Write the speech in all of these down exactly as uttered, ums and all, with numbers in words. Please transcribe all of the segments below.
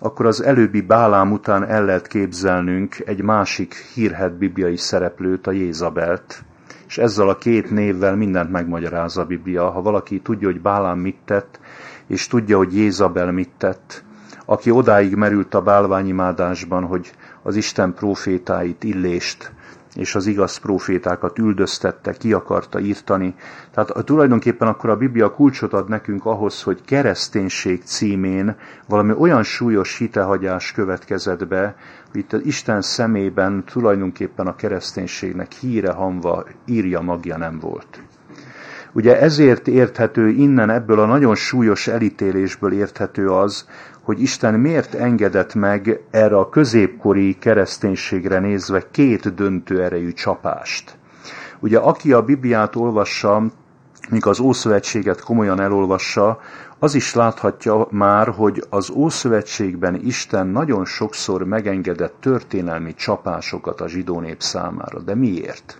akkor az előbbi Bálám után el lehet képzelnünk egy másik hírhedt bibliai szereplőt, a Jézabelt. És ezzel a két névvel mindent megmagyaráz a Biblia. Ha valaki tudja, hogy Bálám mit tett, és tudja, hogy Jézabel mit tett, aki odáig merült a bálványimádásban, hogy az Isten prófétáit, Illést és az igaz prófétákat üldöztette, ki akarta írtani. Tehát tulajdonképpen akkor a Biblia kulcsot ad nekünk ahhoz, hogy kereszténység címén valami olyan súlyos hitehagyás következett be, hogy itt az Isten szemében tulajdonképpen a kereszténységnek híre hamva, írja magja nem volt. Ugye ezért érthető innen, ebből a nagyon súlyos elítélésből érthető az, hogy Isten miért engedett meg erre a középkori kereszténységre nézve két döntő erejű csapást. Ugye aki a Bibliát olvassa, míg az Ószövetséget komolyan elolvassa, az is láthatja már, hogy az Ószövetségben Isten nagyon sokszor megengedett történelmi csapásokat a zsidó nép számára. De miért?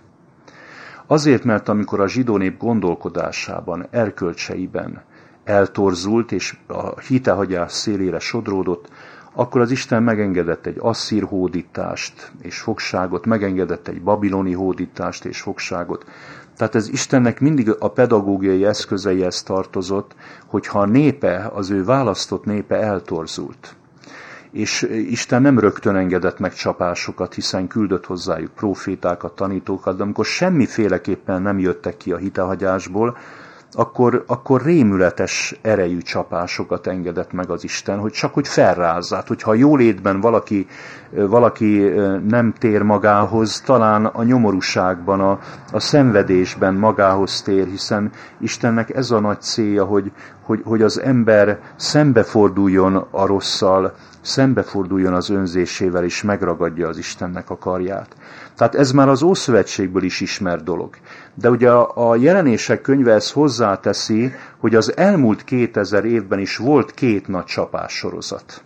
Azért, mert amikor a zsidó nép gondolkodásában, erkölcseiben eltorzult és a hitehagyás szélére sodródott, akkor az Isten megengedett egy asszír hódítást és fogságot, megengedett egy babiloni hódítást és fogságot. Tehát ez Istennek mindig a pedagógiai eszközeihez tartozott, hogyha a népe, az ő választott népe eltorzult. És Isten nem rögtön engedett meg csapásokat, hiszen küldött hozzájuk prófétákat, tanítókat, de amikor semmiféleképpen nem jöttek ki a hitehagyásból, akkor, akkor rémületes erejű csapásokat engedett meg az Isten, hogy csak hogy felrázzát, hogyha a jólétben valaki, valaki nem tér magához, talán a nyomorúságban, a, a szenvedésben magához tér, hiszen Istennek ez a nagy célja, hogy, hogy, hogy az ember szembeforduljon a rosszal, szembeforduljon az önzésével, és megragadja az Istennek a karját. Tehát ez már az Ószövetségből is ismert dolog. De ugye a, a Jelenések könyve ezt hozzáteszi, hogy az elmúlt kétezer évben is volt két nagy csapássorozat,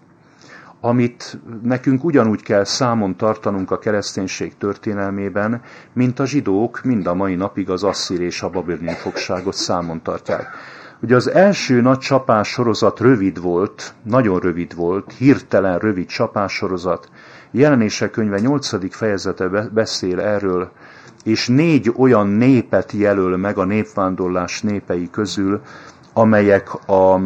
amit nekünk ugyanúgy kell számon tartanunk a kereszténység történelmében, mint a zsidók mind a mai napig az asszír és a babiloni fogságot számon tartják. Ugye az első nagy csapássorozat rövid volt, nagyon rövid volt, hirtelen rövid csapássorozat. Jelenések könyve nyolcadik fejezete beszél erről, és négy olyan népet jelöl meg a népvándorlás népei közül, amelyek a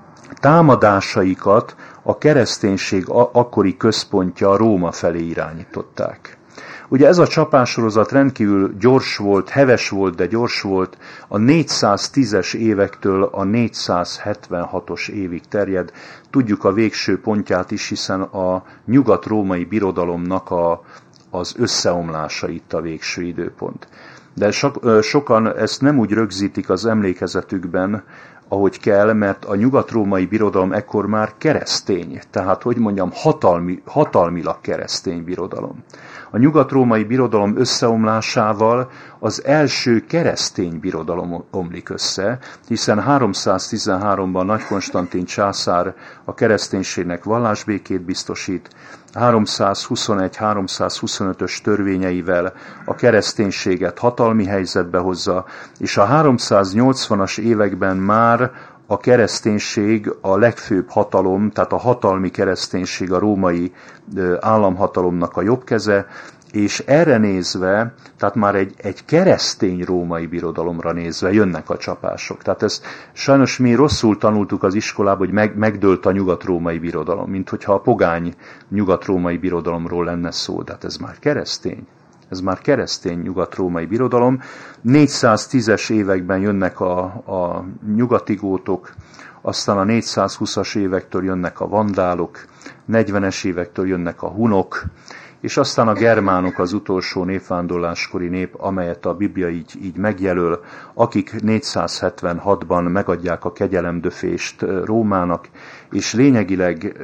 támadásaikat a kereszténység akkori központja Róma felé irányították. Ugye ez a csapássorozat rendkívül gyors volt, heves volt, de gyors volt, a négyszáztízes évektől a négyszázhetvenhatos évig terjed. Tudjuk a végső pontját is, hiszen a nyugat-római birodalomnak a, az összeomlása itt a végső időpont. De so, sokan ezt nem úgy rögzítik az emlékezetükben, ahogy kell, mert a nyugat-római birodalom ekkor már keresztény, tehát, hogy mondjam, hatalmi, hatalmilag keresztény birodalom. A nyugat-római birodalom összeomlásával az első keresztény birodalom omlik össze, hiszen háromszáztizenháromban Nagy Konstantin császár a kereszténységnek vallásbékét biztosít, háromszázhuszonegy háromszázhuszonötös törvényeivel a kereszténységet hatalmi helyzetbe hozza, és a háromszáznyolcvanas években már a kereszténység a legfőbb hatalom, tehát a hatalmi kereszténység a római államhatalomnak a jobb keze, és erre nézve, tehát már egy, egy keresztény római birodalomra nézve jönnek a csapások. Tehát ezt sajnos mi rosszul tanultuk az iskolában, hogy meg, megdőlt a nyugat-római birodalom, mint hogyha a pogány nyugat-római birodalomról lenne szó, de hát ez már keresztény. Ez már keresztény nyugat-római birodalom. négyszáztízes években jönnek a, a nyugati gótok, aztán a négyszázhúszas évektől jönnek a vandálok, negyvenes évektől jönnek a hunok, és aztán a germánok az utolsó népvándorláskori nép, amelyet a Biblia így, így megjelöl, akik négyszázhetvenhatban megadják a kegyelemdöfést Rómának, és lényegileg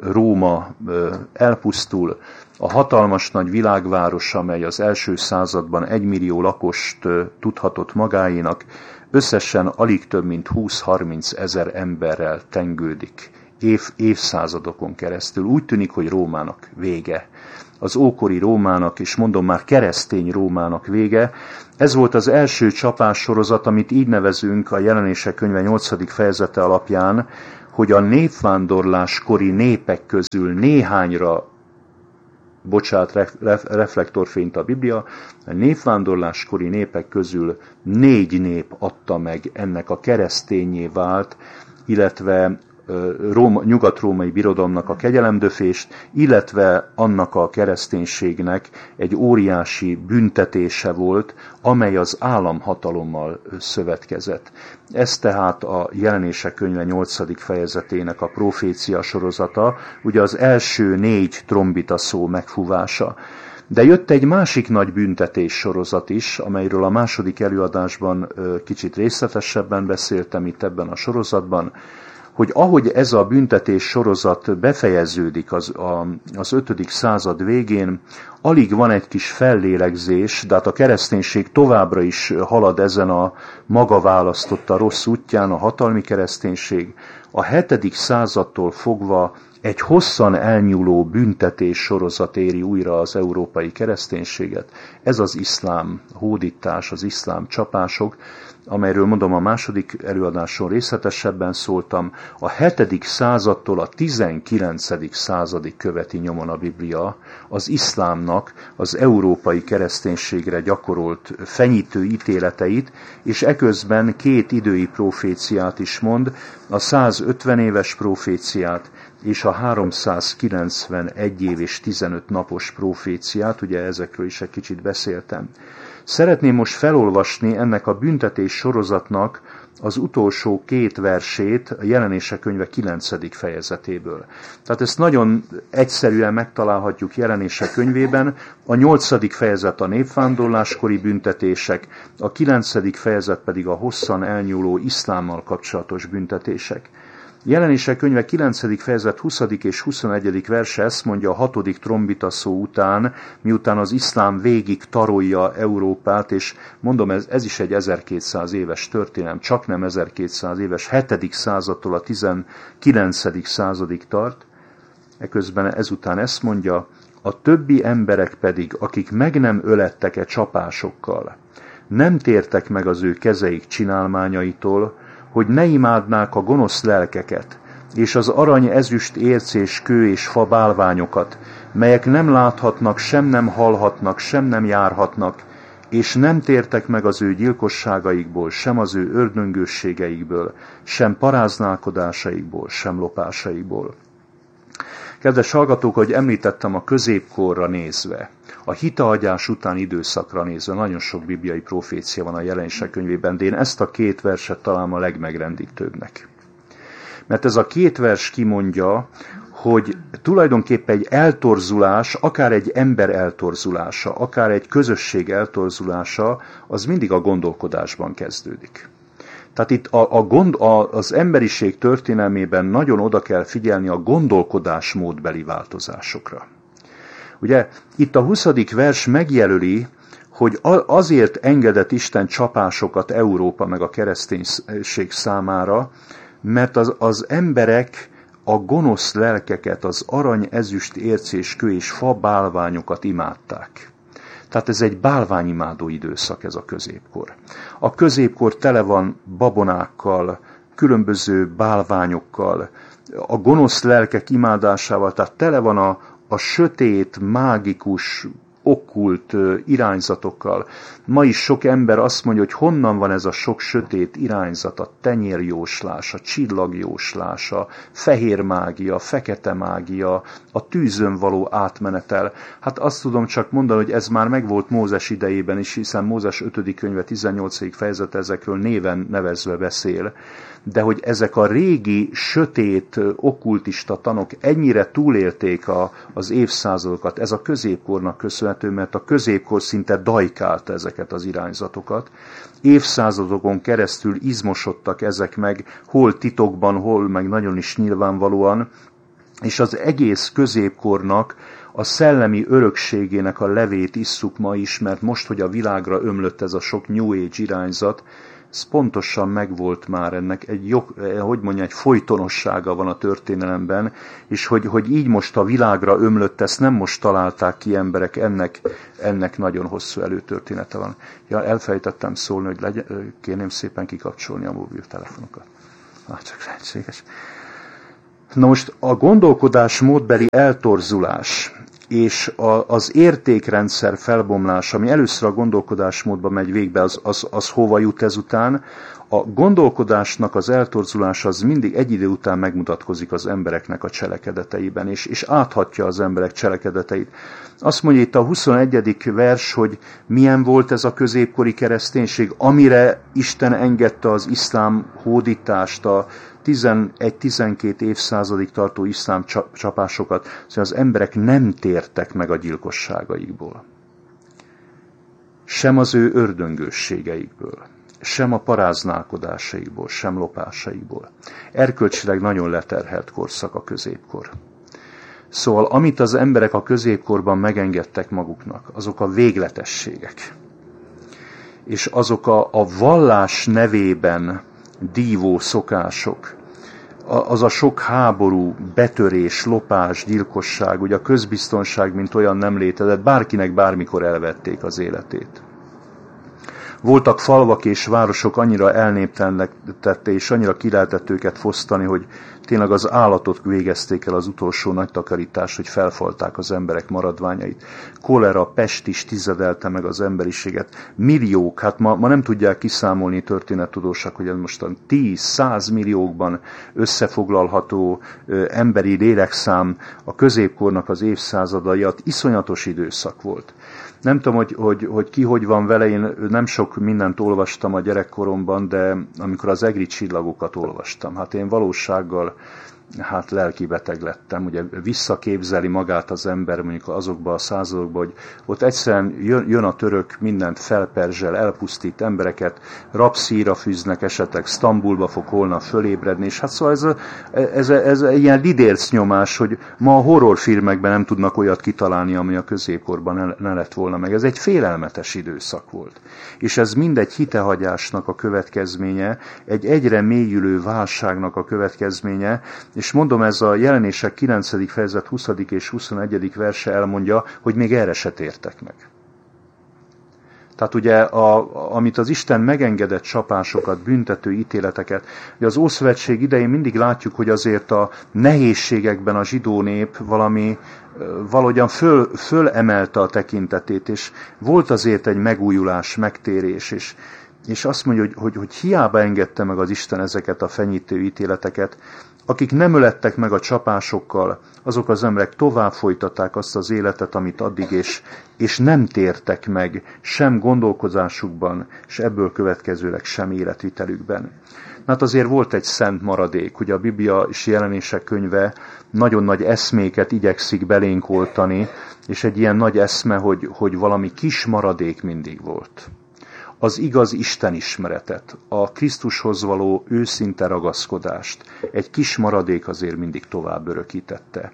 Róma elpusztul, a hatalmas nagy világváros, amely az első században egymillió lakost tudhatott magáénak, összesen alig több mint húsz-harminc ezer emberrel tengődik év, évszázadokon keresztül. Úgy tűnik, hogy Rómának vége. Az ókori Rómának, és mondom már keresztény Rómának vége. Ez volt az első csapássorozat, amit így nevezünk a Jelenések könyve nyolcadik fejezete alapján, hogy a népvándorláskori népek közül néhányra bocsát ref, reflektorfényt a Biblia, a népvándorláskori népek közül négy nép adta meg ennek a keresztényé vált, illetve Róma, nyugat-római birodalomnak a kegyelemdöfést, illetve annak a kereszténységnek egy óriási büntetése volt, amely az államhatalommal szövetkezett. Ez tehát a Jelenések könyve nyolcadik fejezetének a profécia sorozata, ugye az első négy trombita szó megfúvása. De jött egy másik nagy büntetés sorozat is, amelyről a második előadásban kicsit részletesebben beszéltem itt ebben a sorozatban, hogy ahogy ez a büntetés sorozat befejeződik az, a, az ötödik század végén, alig van egy kis fellélegzés, de hát a kereszténység továbbra is halad ezen a maga választotta rossz útján, a hatalmi kereszténység. A hetedik századtól fogva egy hosszan elnyúló büntetés sorozat éri újra az európai kereszténységet. Ez az iszlám hódítás, az iszlám csapások, amelyről mondom a második előadáson részletesebben szóltam. A hetedik századtól a tizenkilencedik századig követi nyomon a Biblia az iszlámnak az európai kereszténységre gyakorolt fenyítő ítéleteit, és eközben két idői proféciát is mond, a százötven éves proféciát, és a háromszázkilencvenegy év és tizenöt napos proféciát, ugye ezekről is egy kicsit beszéltem. Szeretném most felolvasni ennek a büntetés sorozatnak az utolsó két versét a Jelenések könyve kilencedik fejezetéből. Tehát ezt nagyon egyszerűen megtalálhatjuk Jelenések könyvében. A nyolcadik fejezet a népvándorláskori büntetések, a kilencedik fejezet pedig a hosszan elnyúló iszlámmal kapcsolatos büntetések. Jelenések könyve kilencedik fejezet huszadik és huszonegyedik verse ezt mondja a hatodik trombita szó után, miután az iszlám végig tarolja Európát, és mondom, ez, ez is egy ezerkétszáz éves történelem, csak nem ezerkétszáz éves, hetedik századtól a tizenkilencedik századig tart. Eközben ezután ezt mondja, a többi emberek pedig, akik meg nem ölettek-e csapásokkal, nem tértek meg az ő kezeik csinálmányaitól, hogy ne imádnák a gonosz lelkeket, és az arany, ezüst, érc és kő és fa bálványokat, melyek nem láthatnak, sem nem hallhatnak, sem nem járhatnak, és nem tértek meg az ő gyilkosságaikból, sem az ő ördöngősségeikből, sem paráználkodásaikból, sem lopásaikból. Kedves hallgatók, hogy említettem a középkorra nézve, a hiteadás utáni időszakra nézve, nagyon sok bibliai profécia van a Jelenések könyvében, de én ezt a két verset találom a legmegrendítőbbnek. Mert ez a két vers kimondja, hogy tulajdonképpen egy eltorzulás, akár egy ember eltorzulása, akár egy közösség eltorzulása, az mindig a gondolkodásban kezdődik. Tehát itt a, a gond, a, az emberiség történelmében nagyon oda kell figyelni a gondolkodásmódbeli változásokra. Ugye itt a huszadik vers megjelöli, hogy azért engedett Isten csapásokat Európa meg a kereszténység számára, mert az, az emberek a gonosz lelkeket, az arany, ezüst, érc és kő és fa bálványokat imádták. Tehát ez egy bálványimádó időszak, ez a középkor. A középkor tele van babonákkal, különböző bálványokkal, a gonosz lelkek imádásával, tehát tele van a, a sötét, mágikus, okkult irányzatokkal. Ma is sok ember azt mondja, hogy honnan van ez a sok sötét irányzat, a tenyérjóslás, a csillagjóslás, a fehér mágia, fekete mágia, a tűzön való átmenetel. Hát azt tudom csak mondani, hogy ez már megvolt Mózes idejében is, hiszen Mózes ötödik könyve tizennyolcadik fejezet ezekről néven nevezve beszél. De hogy ezek a régi, sötét, okkultista tanok ennyire túlélték a, az évszázadokat, ez a középkornak köszönhető, mert a középkor szinte dajkálta ezeket az irányzatokat. Évszázadokon keresztül izmosodtak ezek meg, hol titokban, hol meg nagyon is nyilvánvalóan, és az egész középkornak a szellemi örökségének a levét isszuk ma is, mert most, hogy a világra ömlött ez a sok New Age irányzat, ez pontosan megvolt már ennek, egy, jog, hogy mondja, egy folytonossága van a történelemben, és hogy, hogy így most a világra ömlött, ezt nem most találták ki emberek, ennek, ennek nagyon hosszú előtörténete van. Ja, elfelejtettem szólni, hogy legyen, kérném szépen kikapcsolni a mobiltelefonokat. Ah, csak lehetséges. Na most a gondolkodásmódbeli eltorzulás és a, az értékrendszer felbomlása, ami először a gondolkodásmódba megy végbe, az, az, az hova jut ezután? A gondolkodásnak az eltorzulása az mindig egy idő után megmutatkozik az embereknek a cselekedeteiben, és, és áthatja az emberek cselekedeteit. Azt mondja itt a huszonegyedik vers, hogy milyen volt ez a középkori kereszténység, amire Isten engedte az iszlám hódítást, a tizenegy-tizenkét évszázadig tartó iszlám csapásokat, szóval az emberek nem tértek meg a gyilkosságaikból. Sem az ő ördöngősségeikből, sem a paráználkodásaikból, sem lopásaikból. Erkölcsileg nagyon leterhelt korszak a középkor. Szóval amit az emberek a középkorban megengedtek maguknak, azok a végletességek. És azok a, a vallás nevében dívó szokások, az a sok háború, betörés, lopás, gyilkosság, ugye a közbiztonság, mint olyan nem létezett, bárkinek bármikor elvették az életét. Voltak falvak és városok annyira elnéptelenedetté, és annyira ki lehetett őket fosztani, hogy tényleg az állatot végezték el az utolsó nagy takarítást, hogy felfalták az emberek maradványait. Kolera, pest is tizedelte meg az emberiséget. Milliók, hát ma, ma nem tudják kiszámolni történettudósak, hogy ez mostan tíz-száz milliókban összefoglalható ö, emberi lélekszám a középkornak az évszázadai, iszonyatos időszak volt. Nem tudom, hogy, hogy, hogy ki hogy van vele, én nem sok mindent olvastam a gyerekkoromban, de amikor az egri csillagokat olvastam, hát én valósággal hát lelkibeteg lettem, ugye visszaképzeli magát az ember mondjuk azokba a századokba, hogy ott egyszerűen jön, jön a török, mindent felperzsel, elpusztít embereket, rabszíra fűznek esetleg, Sztambulba fog holnap fölébredni, és hát szóval ez, a, ez, a, ez a ilyen lidérc nyomás, hogy ma a horrorfilmekben nem tudnak olyat kitalálni, ami a középkorban ne, ne lett volna meg. Ez egy félelmetes időszak volt. És ez mindegy hitehagyásnak a következménye, egy egyre mélyülő válságnak a következménye, és mondom, ez a Jelenések kilencedik fejezet huszadik és huszonegyedik verse elmondja, hogy még erre se tértek meg. Tehát ugye, a, amit az Isten megengedett csapásokat, büntető ítéleteket, ugye az Ószövetség idején mindig látjuk, hogy azért a nehézségekben a zsidó nép valami, valahogyan föl, fölemelte a tekintetét, és volt azért egy megújulás, megtérés, és, és azt mondja, hogy, hogy, hogy hiába engedte meg az Isten ezeket a fenyítő ítéleteket, akik nem ölettek meg a csapásokkal, azok az emberek tovább folytatták azt az életet, amit addig, és, és nem tértek meg sem gondolkozásukban, és ebből következőleg sem életvitelükben. Hát azért volt egy szent maradék, ugye a Biblia és Jelenések könyve nagyon nagy eszméket igyekszik belénk oltani, és egy ilyen nagy eszme, hogy, hogy valami kis maradék mindig volt. Az igaz istenismeretet, a Krisztushoz való őszinte ragaszkodást egy kis maradék azért mindig tovább örökítette.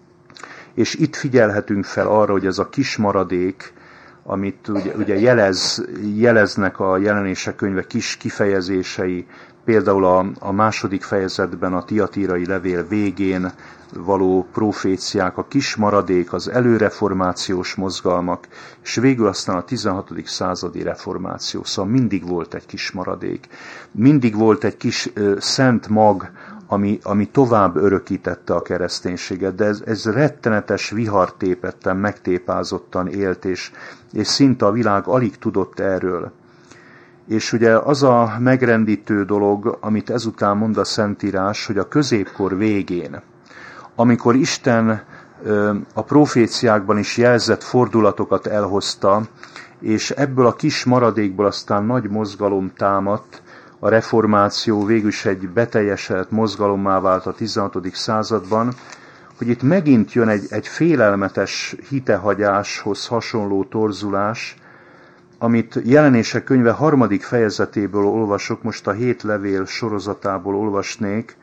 És itt figyelhetünk fel arra, hogy ez a kis maradék, amit ugye, ugye jelez, jeleznek a Jelenések könyve kis kifejezései, például a, a második fejezetben a Tiatírai levél végén való proféciák, a kis maradék, az előreformációs mozgalmak, és végül aztán a tizenhatodik századi reformáció. Szóval mindig volt egy kis maradék. Mindig volt egy kis ö, szent mag, ami, ami tovább örökítette a kereszténységet, de ez, ez rettenetes vihartépetten, megtépázottan élt, és, és szinte a világ alig tudott erről. És ugye az a megrendítő dolog, amit ezután mond a Szentírás, hogy a középkor végén, amikor Isten a proféciákban is jelzett fordulatokat elhozta, és ebből a kis maradékból aztán nagy mozgalom támadt, a reformáció végülis egy beteljesedett mozgalommá vált a tizenhatodik században, hogy itt megint jön egy, egy félelmetes hitehagyáshoz hasonló torzulás, amit Jelenések könyve harmadik fejezetéből olvasok, most a hét levél sorozatából olvasnék,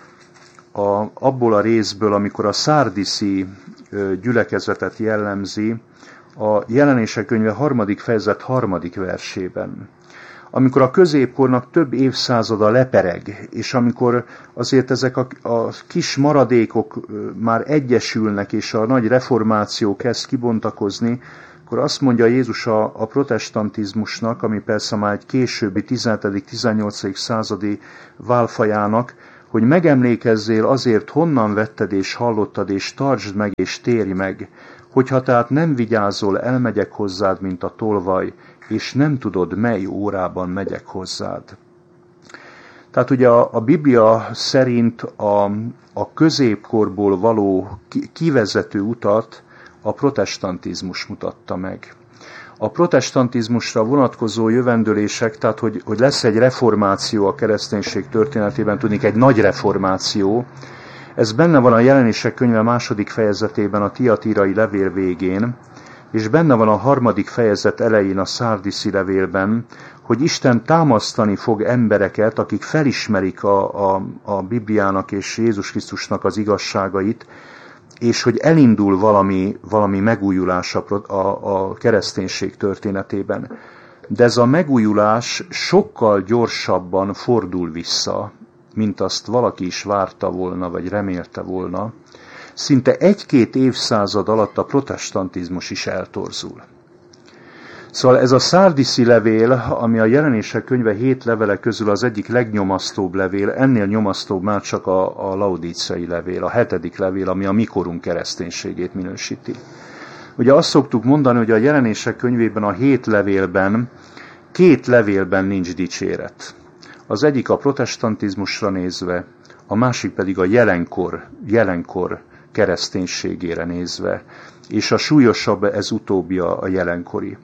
a, abból a részből, amikor a szárdiszi gyülekezetet jellemzi, a Jelenések könyve harmadik fejezet harmadik versében. Amikor a középkornak több évszázada lepereg, és amikor azért ezek a, a kis maradékok már egyesülnek, és a nagy reformáció kezd kibontakozni, akkor azt mondja Jézus a, a protestantizmusnak, ami persze már egy későbbi tizenhetedik-tizennyolcadik századi válfajának, hogy megemlékezzél azért, honnan vetted és hallottad, és tartsd meg és térj meg, hogyha tehát nem vigyázol, elmegyek hozzád, mint a tolvaj, és nem tudod, mely órában megyek hozzád. Tehát ugye a, a Biblia szerint a, a középkorból való kivezető utat a protestantizmus mutatta meg. A protestantizmusra vonatkozó jövendőlések, tehát hogy, hogy lesz egy reformáció a kereszténység történetében, tudnék egy nagy reformáció, ez benne van a Jelenések könyve második fejezetében, a Tiatírai levél végén, és benne van a harmadik fejezet elején a Szárdiszi levélben, hogy Isten támasztani fog embereket, akik felismerik a, a, a Bibliának és Jézus Krisztusnak az igazságait, és hogy elindul valami, valami megújulás a, a, a kereszténység történetében. De ez a megújulás sokkal gyorsabban fordul vissza, mint azt valaki is várta volna, vagy remélte volna. Szinte egy-két évszázad alatt a protestantizmus is eltorzul. Szóval ez a Szárdiszi levél, ami a Jelenések könyve hét levele közül az egyik legnyomasztóbb levél, ennél nyomasztóbb már csak a, a laudíciai levél, a hetedik levél, ami a mikorunk kereszténységét minősíti. Ugye azt szoktuk mondani, hogy a Jelenések könyvében a hét levélben, két levélben nincs dicséret. Az egyik a protestantizmusra nézve, a másik pedig a jelenkor, jelenkor kereszténységére nézve, és a súlyosabb ez utóbbi a jelenkori.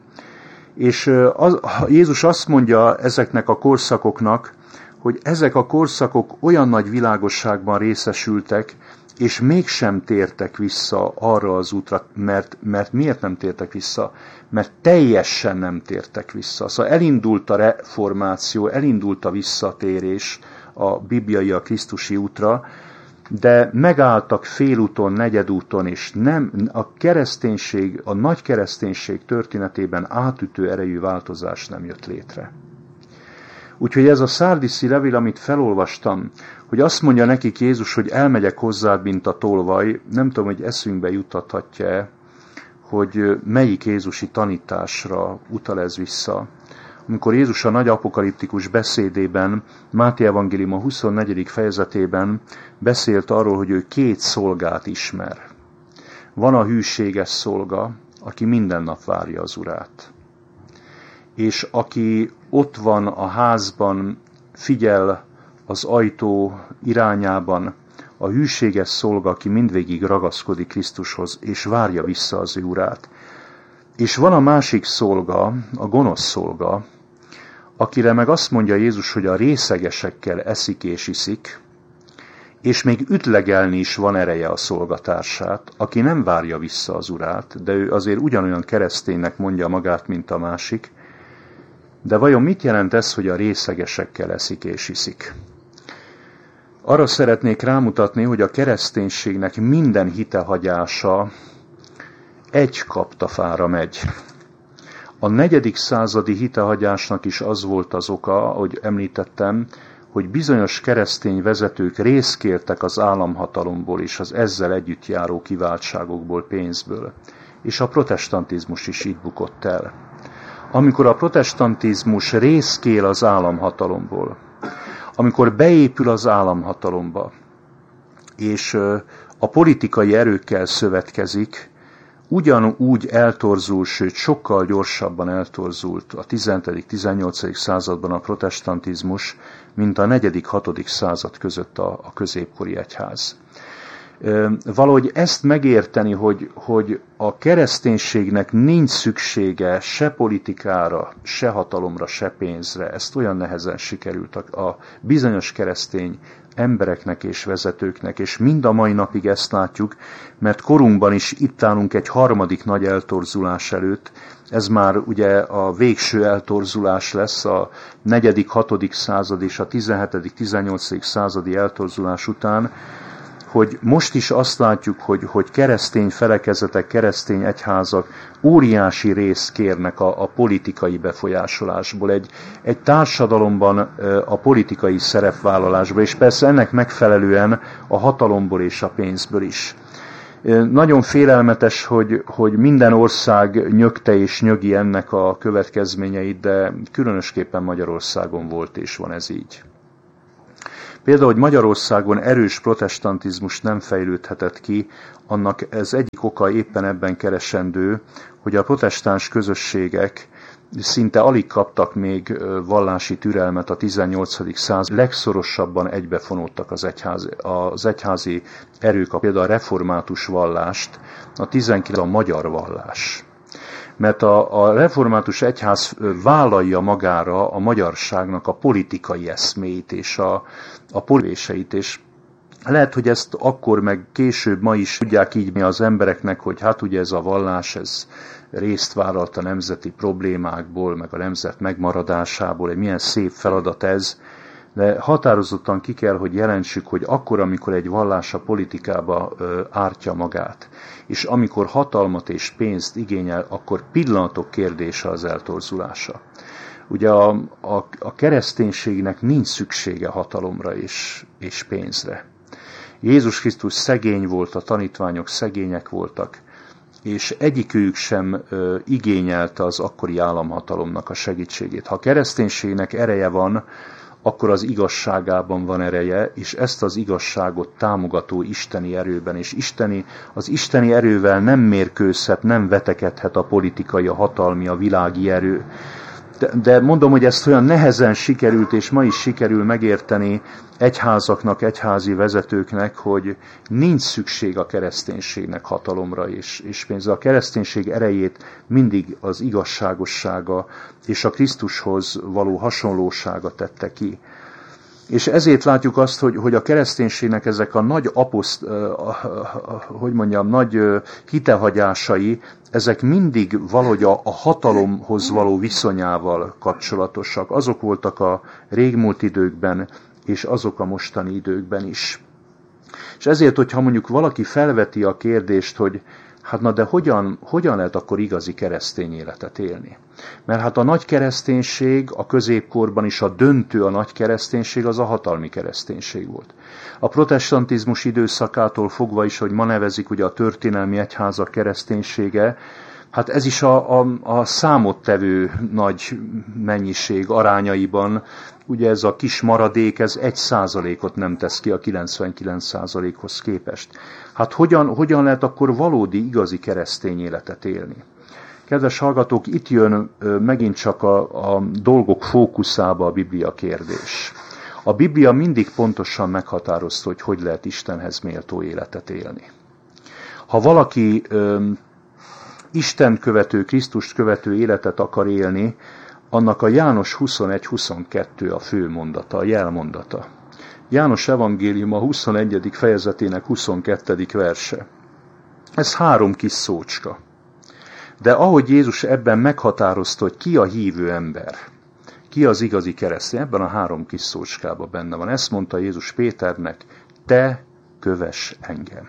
És az, Jézus azt mondja ezeknek a korszakoknak, hogy ezek a korszakok olyan nagy világosságban részesültek, és mégsem tértek vissza arra az útra, mert, mert miért nem tértek vissza? Mert teljesen nem tértek vissza. Szóval elindult a reformáció, elindult a visszatérés a bibliai, a krisztusi útra, de megálltak félúton, negyedúton, és nem, a kereszténység, a nagy kereszténység történetében átütő erejű változás nem jött létre. Úgyhogy ez a Szárdiszi levél, amit felolvastam, hogy azt mondja nekik Jézus, hogy elmegyek hozzád, mint a tolvaj, nem tudom, hogy eszünkbe juttathatja-e, hogy melyik jézusi tanításra utal ez vissza. Amikor Jézus a nagy apokaliptikus beszédében, Máté evangélium a huszonnegyedik fejezetében beszélt arról, hogy ő két szolgát ismer. Van a hűséges szolga, aki minden nap várja az urát. És aki ott van a házban, figyel az ajtó irányában, a hűséges szolga, aki mindvégig ragaszkodik Krisztushoz, és várja vissza az ő urát. És van a másik szolga, a gonosz szolga, akire meg azt mondja Jézus, hogy a részegesekkel eszik és iszik, és még ütlegelni is van ereje a szolgatársát, aki nem várja vissza az urát, de ő azért ugyanolyan kereszténynek mondja magát, mint a másik. De vajon mit jelent ez, hogy a részegesekkel eszik és iszik? Arra szeretnék rámutatni, hogy a kereszténységnek minden hitehagyása egy kaptafára megy. A negyedik századi hitehagyásnak is az volt az oka, ahogy említettem, hogy bizonyos keresztény vezetők részt kértek az államhatalomból és az ezzel együtt járó kiváltságokból, pénzből. És a protestantizmus is így bukott el. Amikor a protestantizmus részt kér az államhatalomból, amikor beépül az államhatalomba, és a politikai erőkkel szövetkezik, ugyanúgy eltorzul, sőt sokkal gyorsabban eltorzult a tizenhetedik-tizennyolcadik században a protestantizmus, mint a negyedik-hatodik század között a, a középkori egyház. Valahogy ezt megérteni, hogy, hogy a kereszténységnek nincs szüksége se politikára, se hatalomra, se pénzre, ezt olyan nehezen sikerült a, a bizonyos keresztény embereknek és vezetőknek, és mind a mai napig ezt látjuk, mert korunkban is itt állunk egy harmadik nagy eltorzulás előtt, ez már ugye a végső eltorzulás lesz, a negyedik, hatodik század és a tizenhetedik, tizennyolcadik századi eltorzulás után, hogy most is azt látjuk, hogy, hogy keresztény felekezetek, keresztény egyházak óriási részt kérnek a, a politikai befolyásolásból, egy, egy társadalomban a politikai szerepvállalásból, és persze ennek megfelelően a hatalomból és a pénzből is. Nagyon félelmetes, hogy, hogy minden ország nyögte és nyögi ennek a következményeit, de különösképpen Magyarországon volt és van ez így. Például, hogy Magyarországon erős protestantizmus nem fejlődhetett ki, annak ez egyik oka éppen ebben keresendő, hogy a protestáns közösségek szinte alig kaptak még vallási türelmet a tizennyolcadik század. Legszorosabban egybefonódtak az egyházi, az egyházi erők, például a református vallást, a tizenkilencedik a magyar vallás. Mert a, a református egyház vállalja magára a magyarságnak a politikai eszméit és a, a politikusait, és lehet, hogy ezt akkor meg később ma is tudják így mi az embereknek, hogy hát ugye ez a vallás, ez részt vállalt a nemzeti problémákból, meg a nemzet megmaradásából, egy milyen szép feladat ez, de határozottan ki kell, hogy jelentsük, hogy akkor, amikor egy vallás a politikába ö, ártja magát, és amikor hatalmat és pénzt igényel, akkor pillanatok kérdése az eltorzulása. Ugye a, a, a kereszténységnek nincs szüksége hatalomra és, és pénzre. Jézus Krisztus szegény volt, a tanítványok szegények voltak, és egyikőjük sem ö, igényelte az akkori államhatalomnak a segítségét. Ha a kereszténységnek ereje van, akkor az igazságában van ereje, és ezt az igazságot támogató isteni erőben, és isteni, az isteni erővel nem mérkőzhet, nem vetekedhet a politikai, a hatalmi, a világi erő. De, de mondom, hogy ezt olyan nehezen sikerült, és ma is sikerül megérteni egyházaknak, egyházi vezetőknek, hogy nincs szükség a kereszténységnek hatalomra és, és pénzre. A kereszténység erejét mindig az igazságossága és a Krisztushoz való hasonlósága tette ki. És ezért látjuk azt, hogy, hogy a kereszténységnek ezek a nagy aposzt, hogy mondjam, nagy hitehagyásai, ezek mindig valahogy a, a hatalomhoz való viszonyával kapcsolatosak. Azok voltak a régmúlt időkben, és azok a mostani időkben is. És ezért, hogyha mondjuk valaki felveti a kérdést, hogy hát na de hogyan, hogyan lehet akkor igazi keresztény életet élni? Mert hát a nagy kereszténység a középkorban is a döntő a nagy kereszténység az a hatalmi kereszténység volt. A protestantizmus időszakától fogva is, hogy ma nevezik ugye a történelmi egyházak kereszténysége, hát ez is a, a, a számottevő nagy mennyiség arányaiban, ugye ez a kis maradék, ez egy százalékot nem tesz ki a kilencvenkilenc százalékhoz képest. Hát hogyan, hogyan lehet akkor valódi, igazi keresztény életet élni? Kedves hallgatók, itt jön megint csak a, a dolgok fókuszába a Biblia kérdés. A Biblia mindig pontosan meghatározta, hogy hogy lehet Istenhez méltó életet élni. Ha valaki ö, Isten követő, Krisztust követő életet akar élni, annak a János huszonegy huszonkettő a fő mondata, a jelmondata. János evangéliuma huszonegyedik fejezetének huszonkettedik verse. Ez három kis szócska. De ahogy Jézus ebben meghatározta, hogy ki a hívő ember, ki az igazi keresztény, ebben a három kis szócskában benne van. Ezt mondta Jézus Péternek, te kövess engem.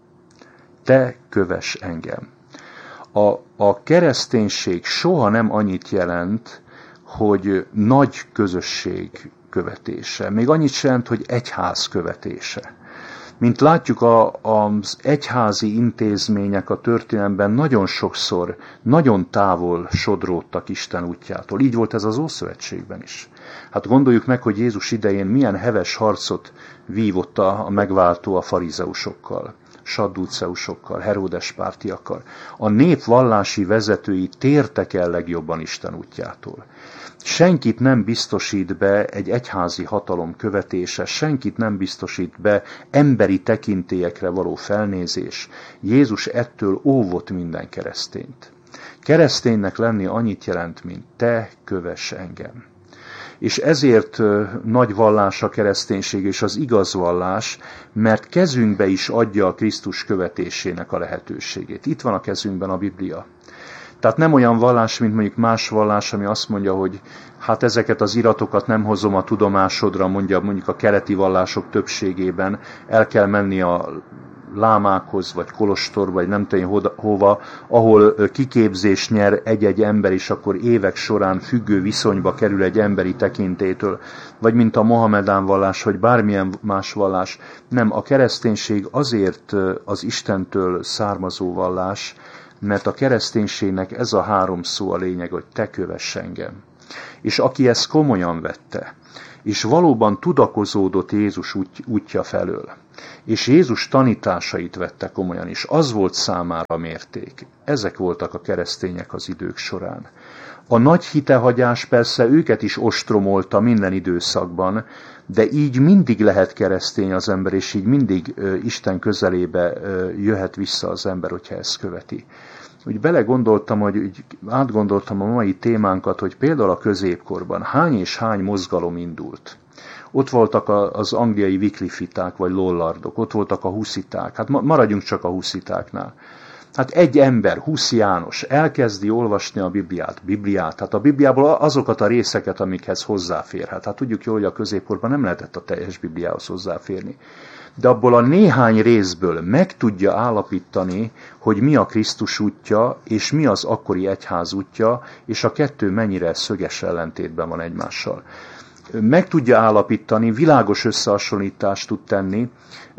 Te kövess engem. A, a kereszténység soha nem annyit jelent, hogy nagy közösség követése. Még annyit sem jelent, hogy egyház követése. Mint látjuk, a, az egyházi intézmények a történelemben nagyon sokszor, nagyon távol sodródtak Isten útjától. Így volt ez az Ószövetségben is. Hát gondoljuk meg, hogy Jézus idején milyen heves harcot vívott a megváltó a farizeusokkal, saddúceusokkal, Heródes pártiakkal. A nép vallási vezetői tértek el legjobban Isten útjától. Senkit nem biztosít be egy egyházi hatalom követése, senkit nem biztosít be emberi tekintélyekre való felnézés. Jézus ettől óvott minden keresztényt. Kereszténynek lenni annyit jelent, mint te kövess engem. És ezért nagy vallás a kereszténység és az igaz vallás, mert kezünkbe is adja a Krisztus követésének a lehetőségét. Itt van a kezünkben a Biblia. Tehát nem olyan vallás, mint mondjuk más vallás, ami azt mondja, hogy hát ezeket az iratokat nem hozom a tudomásodra, mondja mondjuk a keleti vallások többségében, el kell menni a lámákhoz, vagy kolostorba, vagy nem tudom hova, ahol kiképzés nyer egy-egy ember, és akkor évek során függő viszonyba kerül egy emberi tekintélytől, vagy mint a mohamedán vallás, vagy bármilyen más vallás. Nem, a kereszténység azért az Istentől származó vallás, mert a kereszténységnek ez a három szó a lényeg, hogy te kövess engem. És aki ezt komolyan vette, és valóban tudakozódott Jézus út, útja felől. És Jézus tanításait vette komolyan, és az volt számára mérték. Ezek voltak a keresztények az idők során. A nagy hitehagyás persze őket is ostromolta minden időszakban, de így mindig lehet keresztény az ember, és így mindig ö, Isten közelébe ö, jöhet vissza az ember, hogyha ezt követi. Úgy belegondoltam, hogy úgy átgondoltam a mai témánkat, hogy például a középkorban hány és hány mozgalom indult. Ott voltak az angliai Wycliffiták vagy Lollardok, ott voltak a husziták, hát maradjunk csak a huszitáknál. Hát egy ember, Husz János, elkezdi olvasni a Bibliát, Bibliát, hát a Bibliából azokat a részeket, amikhez hozzáférhet. Hát tudjuk jól, hogy a középkorban nem lehetett a teljes Bibliához hozzáférni. De abból a néhány részből meg tudja állapítani, hogy mi a Krisztus útja, és mi az akkori egyház útja, és a kettő mennyire szöges ellentétben van egymással. Meg tudja állapítani, világos összehasonlítást tud tenni,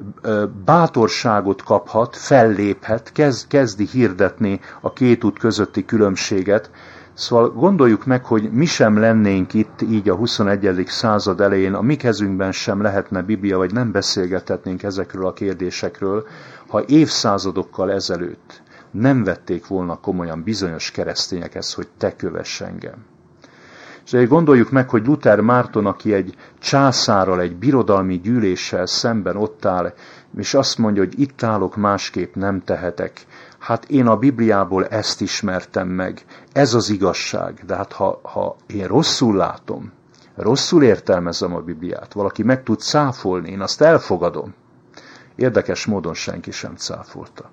bátorságot kaphat, felléphet, kezd, kezdi hirdetni a két út közötti különbséget. Szóval gondoljuk meg, hogy mi sem lennénk itt így a huszonegyedik század elején, a mi kezünkben sem lehetne Biblia, vagy nem beszélgethetnénk ezekről a kérdésekről, ha évszázadokkal ezelőtt nem vették volna komolyan bizonyos keresztények ezt, hogy te kövess engem. És gondoljuk meg, hogy Luther Márton, aki egy császárral, egy birodalmi gyűléssel szemben ott áll, és azt mondja, hogy itt állok, másképp nem tehetek. Hát én a Bibliából ezt ismertem meg, ez az igazság. De hát ha, ha én rosszul látom, rosszul értelmezem a Bibliát, valaki meg tud cáfolni, én azt elfogadom. Érdekes módon senki sem cáfolta.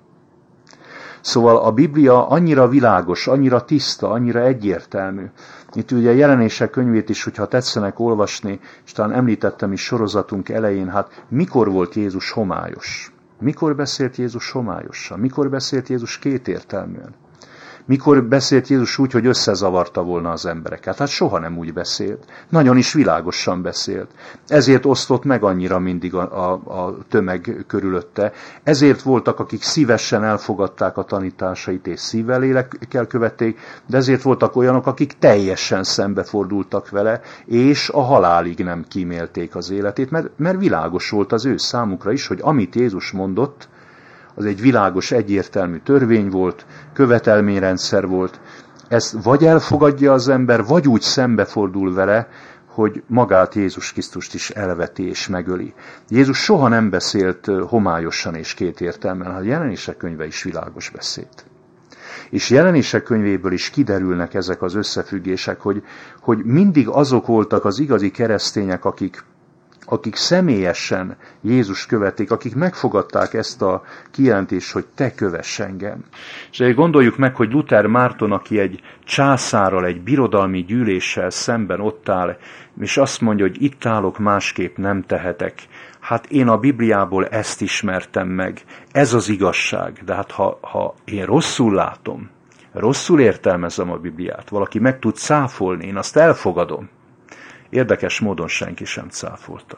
Szóval a Biblia annyira világos, annyira tiszta, annyira egyértelmű. Itt ugye a Jelenések könyvét is, hogyha tetszenek olvasni, és talán említettem is sorozatunk elején, hát mikor volt Jézus homályos? Mikor beszélt Jézus homályosan? Mikor beszélt Jézus kétértelműen? Mikor beszélt Jézus úgy, hogy összezavarta volna az embereket? Hát soha nem úgy beszélt. Nagyon is világosan beszélt. Ezért osztott meg annyira mindig a, a, a tömeg körülötte. Ezért voltak, akik szívesen elfogadták a tanításait és szívvel lélekkel követték, de ezért voltak olyanok, akik teljesen szembefordultak vele, és a halálig nem kímélték az életét, mert, mert világos volt az ő számukra is, hogy amit Jézus mondott, az egy világos, egyértelmű törvény volt, követelményrendszer volt. Ezt vagy elfogadja az ember, vagy úgy szembefordul vele, hogy magát Jézus Krisztust is elveti és megöli. Jézus soha nem beszélt homályosan és kétértelműen, hát Jelenések könyve is világos beszélt. És Jelenések könyvéből is kiderülnek ezek az összefüggések, hogy, hogy mindig azok voltak az igazi keresztények, akik akik személyesen Jézus követik, akik megfogadták ezt a kijelentést, hogy te kövess engem. És gondoljuk meg, hogy Luther Márton, aki egy császárral, egy birodalmi gyűléssel szemben ott áll, és azt mondja, hogy itt állok, másképp nem tehetek. Hát én a Bibliából ezt ismertem meg, ez az igazság. De hát ha, ha én rosszul látom, rosszul értelmezem a Bibliát, valaki meg tud cáfolni, én azt elfogadom. Érdekes módon senki sem cáfolta.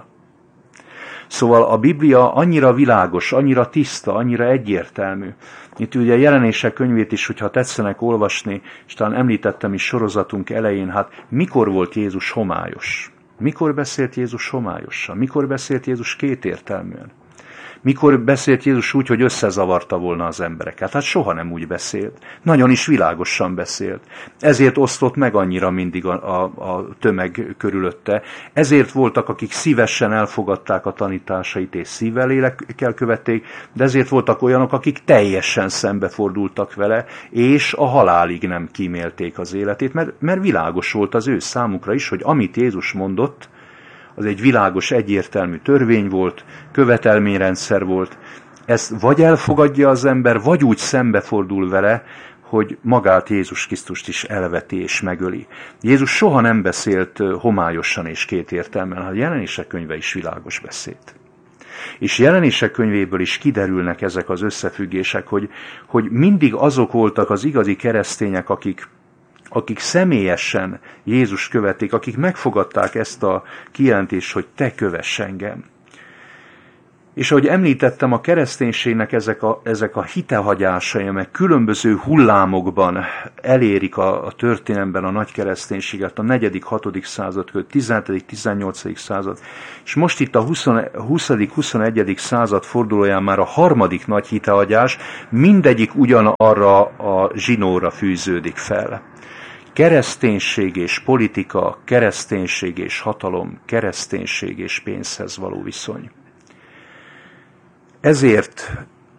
Szóval a Biblia annyira világos, annyira tiszta, annyira egyértelmű. Itt ugye a Jelenések könyvét is, hogyha tetszenek olvasni, és talán említettem is sorozatunk elején, hát mikor volt Jézus homályos? Mikor beszélt Jézus homályosan? Mikor beszélt Jézus kétértelműen? Mikor beszélt Jézus úgy, hogy összezavarta volna az embereket? Hát soha nem úgy beszélt. Nagyon is világosan beszélt. Ezért osztott meg annyira mindig a, a, a tömeg körülötte. Ezért voltak, akik szívesen elfogadták a tanításait és szívvel lélekkel követték, de ezért voltak olyanok, akik teljesen szembefordultak vele, és a halálig nem kímélték az életét, mert, mert világos volt az ő számukra is, hogy amit Jézus mondott, az egy világos, egyértelmű törvény volt, követelményrendszer volt. Ezt vagy elfogadja az ember, vagy úgy szembefordul vele, hogy magát Jézus Krisztust is elveti és megöli. Jézus soha nem beszélt homályosan és kétértelműen, hát Jelenések könyve is világos beszélt. És Jelenések könyvéből is kiderülnek ezek az összefüggések, hogy, hogy mindig azok voltak az igazi keresztények, akik akik személyesen Jézus követik, akik megfogadták ezt a kijelentést, hogy te kövess engem. És ahogy említettem, a kereszténységnek ezek a, ezek a hitehagyásai, meg különböző hullámokban elérik a, a történelemben a nagy kereszténységet, a negyedik, hatodik század között, tizenhetedik, tizennyolcadik század, és most itt a huszadik, huszonegyedik század fordulóján már a harmadik nagy hitehagyás, mindegyik ugyanarra a zsinórra fűződik fel. Kereszténység és politika, kereszténység és hatalom, kereszténység és pénzhez való viszony. Ezért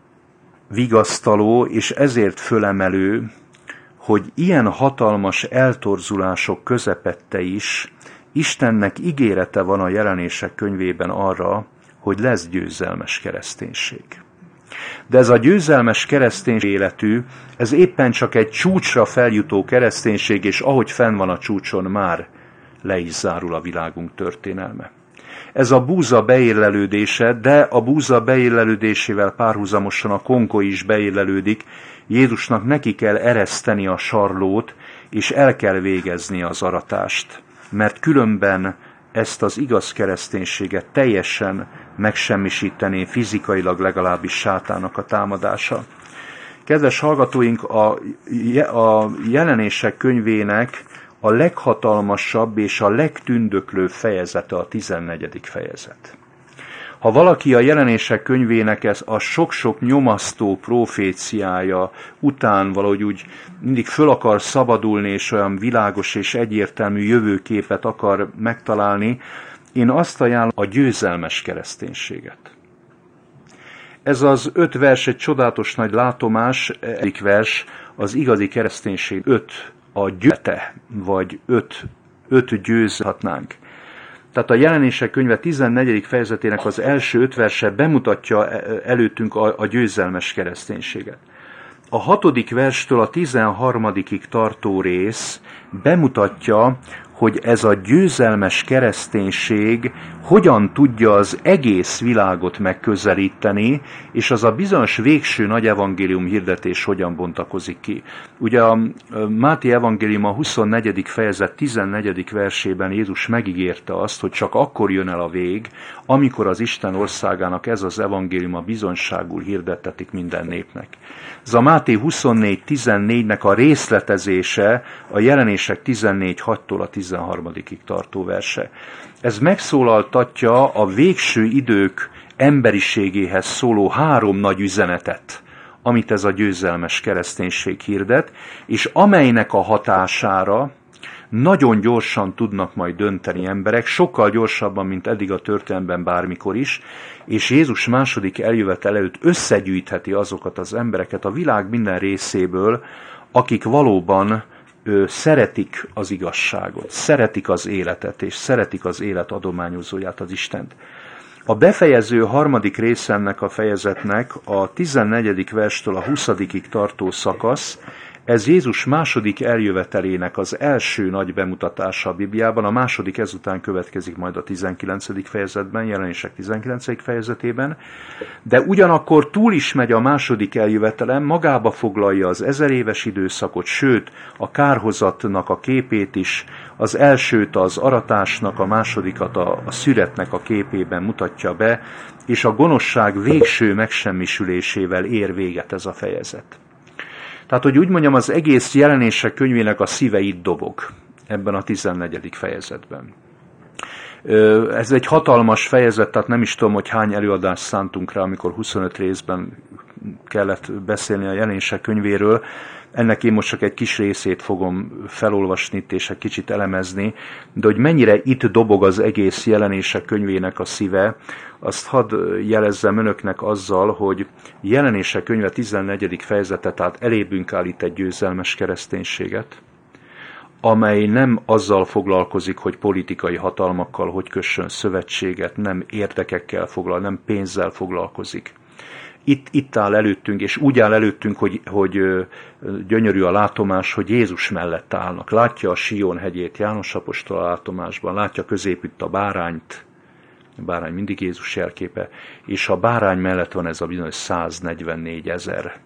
vigasztaló és ezért fölemelő, hogy ilyen hatalmas eltorzulások közepette is Istennek ígérete van a Jelenések könyvében arra, hogy lesz győzelmes kereszténység. De ez a győzelmes kereszténység életű, ez éppen csak egy csúcsra feljutó kereszténység, és ahogy fenn van a csúcson, már le is zárul a világunk történelme. Ez a búza beérlelődése, de a búza beérlelődésével párhuzamosan a konko is beérlelődik. Jézusnak neki kell ereszteni a sarlót, és el kell végezni az aratást, mert különben ezt az igaz kereszténységet teljesen megsemmisítené fizikailag legalábbis sátának a támadása. Kedves hallgatóink, a, a Jelenések könyvének a leghatalmasabb és a legtündöklőbb fejezete a tizennegyedik fejezet. Ha valaki a Jelenések könyvének ez a sok-sok nyomasztó proféciája után valahogy úgy mindig föl akar szabadulni, és olyan világos és egyértelmű jövőképet akar megtalálni, én azt ajánlom a győzelmes kereszténységet. Ez az öt vers egy csodálatos nagy látomás, egyik vers az igazi kereszténység öt a győzete, vagy öt, öt győzhatnánk. Tehát a Jelenések könyve tizennegyedik fejezetének az első öt verse bemutatja előttünk a, a győzelmes kereszténységet. A hatodik verstől a tizenharmadikig tartó rész bemutatja, hogy ez a győzelmes kereszténység hogyan tudja az egész világot megközelíteni, és az a bizonyos végső nagy evangélium hirdetés hogyan bontakozik ki. Ugye a Máté evangélium a huszonnegyedik fejezet tizennegyedik versében Jézus megígérte azt, hogy csak akkor jön el a vég, amikor az Isten országának ez az evangélium a bizonyságul hirdettetik minden népnek. Ez a Máté huszonnégy tizennégynek a részletezése a Jelenések tizennégy hattól a tizenharmadikig tartó verse. Ez megszólaltatja a végső idők emberiségéhez szóló három nagy üzenetet, amit ez a győzelmes kereszténység hirdet, és amelynek a hatására nagyon gyorsan tudnak majd dönteni emberek, sokkal gyorsabban, mint eddig a történelemben bármikor is, és Jézus második eljövetel előtt összegyűjtheti azokat az embereket a világ minden részéből, akik valóban ö, szeretik az igazságot, szeretik az életet, és szeretik az élet adományozóját, az Istent. A befejező harmadik része ennek a fejezetnek a tizennegyedik verstől a huszadikig tartó szakasz, ez Jézus második eljövetelének az első nagy bemutatása a Bibliában, a második ezután következik majd a tizenkilencedik fejezetben, Jelenések tizenkilencedik fejezetében, de ugyanakkor túl is megy a második eljövetelen, magába foglalja az ezer éves időszakot, sőt a kárhozatnak a képét is, az elsőt az aratásnak, a másodikat a, a szüretnek a képében mutatja be, és a gonoszság végső megsemmisülésével ér véget ez a fejezet. Tehát, hogy úgy mondjam, az egész Jelenések könyvének a szíve itt dobog ebben a tizennegyedik fejezetben. Ez egy hatalmas fejezet, tehát nem is tudom, hogy hány előadást szántunk rá, amikor huszonöt részben kellett beszélni a Jelenések könyvéről. Ennek én most csak egy kis részét fogom felolvasni és egy kicsit elemezni, de hogy mennyire itt dobog az egész Jelenések könyvének a szíve, azt hadd jelezzem önöknek azzal, hogy Jelenések könyve tizennegyedik fejezete, tehát elébünk állít egy győzelmes kereszténységet, amely nem azzal foglalkozik, hogy politikai hatalmakkal hogy kössön szövetséget, nem érdekekkel foglal, nem pénzzel foglalkozik. Itt, itt áll előttünk, és úgy áll előttünk, hogy, hogy gyönyörű a látomás, hogy Jézus mellett állnak. Látja a Sion hegyét János apostol a látomásban, látja középütt a bárányt, a bárány mindig Jézus jelképe, és a bárány mellett van ez a bizonyos száznegyvennégy ezer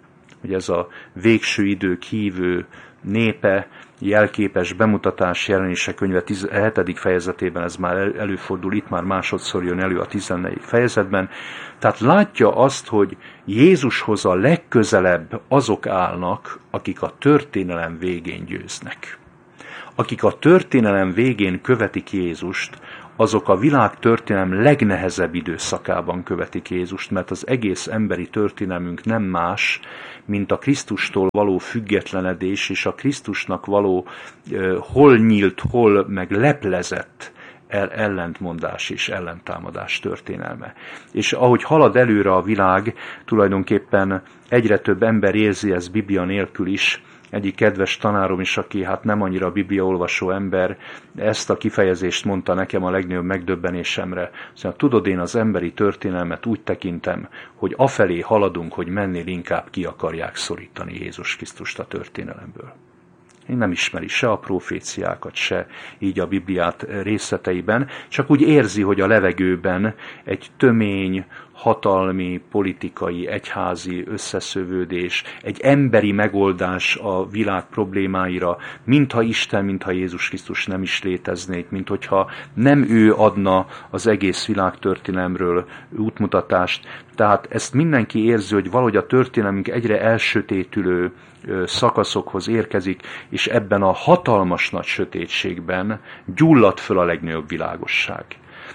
hogy ez a végső idők hívő népe, jelképes bemutatás Jelenések könyve tizenhetedik fejezetében, ez már előfordul, itt már másodszor jön elő a tizennegyedik fejezetben. Tehát látja azt, hogy Jézushoz a legközelebb azok állnak, akik a történelem végén győznek. Akik a történelem végén követik Jézust, azok a világ történelem legnehezebb időszakában követik Jézust, mert az egész emberi történelmünk nem más, mint a Krisztustól való függetlenedés, és a Krisztusnak való uh, hol nyílt, hol meg leplezett el, ellentmondás és ellentámadás történelme. És ahogy halad előre a világ, tulajdonképpen egyre több ember érzi ezt Biblia nélkül is. Egyik kedves tanárom is, aki hát nem annyira bibliaolvasó ember, ezt a kifejezést mondta nekem a legnagyobb megdöbbenésemre. Szóval tudod, én az emberi történelmet úgy tekintem, hogy afelé haladunk, hogy mennél inkább ki akarják szorítani Jézus Krisztust a történelemből. Én nem ismeri se a proféciákat, se így a Bibliát részleteiben, csak úgy érzi, hogy a levegőben egy tömény, hatalmi, politikai, egyházi összeszövődés, egy emberi megoldás a világ problémáira, mintha Isten, mintha Jézus Krisztus nem is léteznék, mint hogyha nem ő adna az egész világtörténelemről útmutatást. Tehát ezt mindenki érzi, hogy valahogy a történelmünk egyre elsötétülő szakaszokhoz érkezik, és ebben a hatalmas nagy sötétségben gyullad föl a legnagyobb világosság.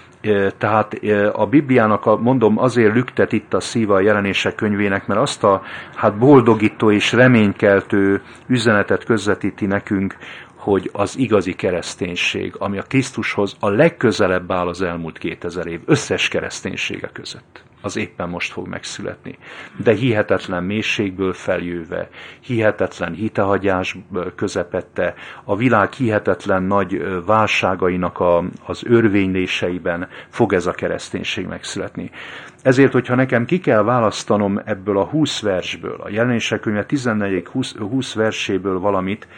Tehát a Bibliának, a, mondom, azért lüktet itt a szíva a Jelenések könyvének, mert azt a hát boldogító és reménykeltő üzenetet közvetíti nekünk, hogy az igazi kereszténység, ami a Krisztushoz a legközelebb áll az elmúlt kétezer év összes kereszténysége között, az éppen most fog megszületni. De hihetetlen mélységből feljöve, hihetetlen hitehagyás közepette, a világ hihetetlen nagy válságainak a, az örvényléseiben fog ez a kereszténység megszületni. Ezért, hogyha nekem ki kell választanom ebből a húsz versből, a Jelenések könyve tizennegyedik húsz verséből valamit,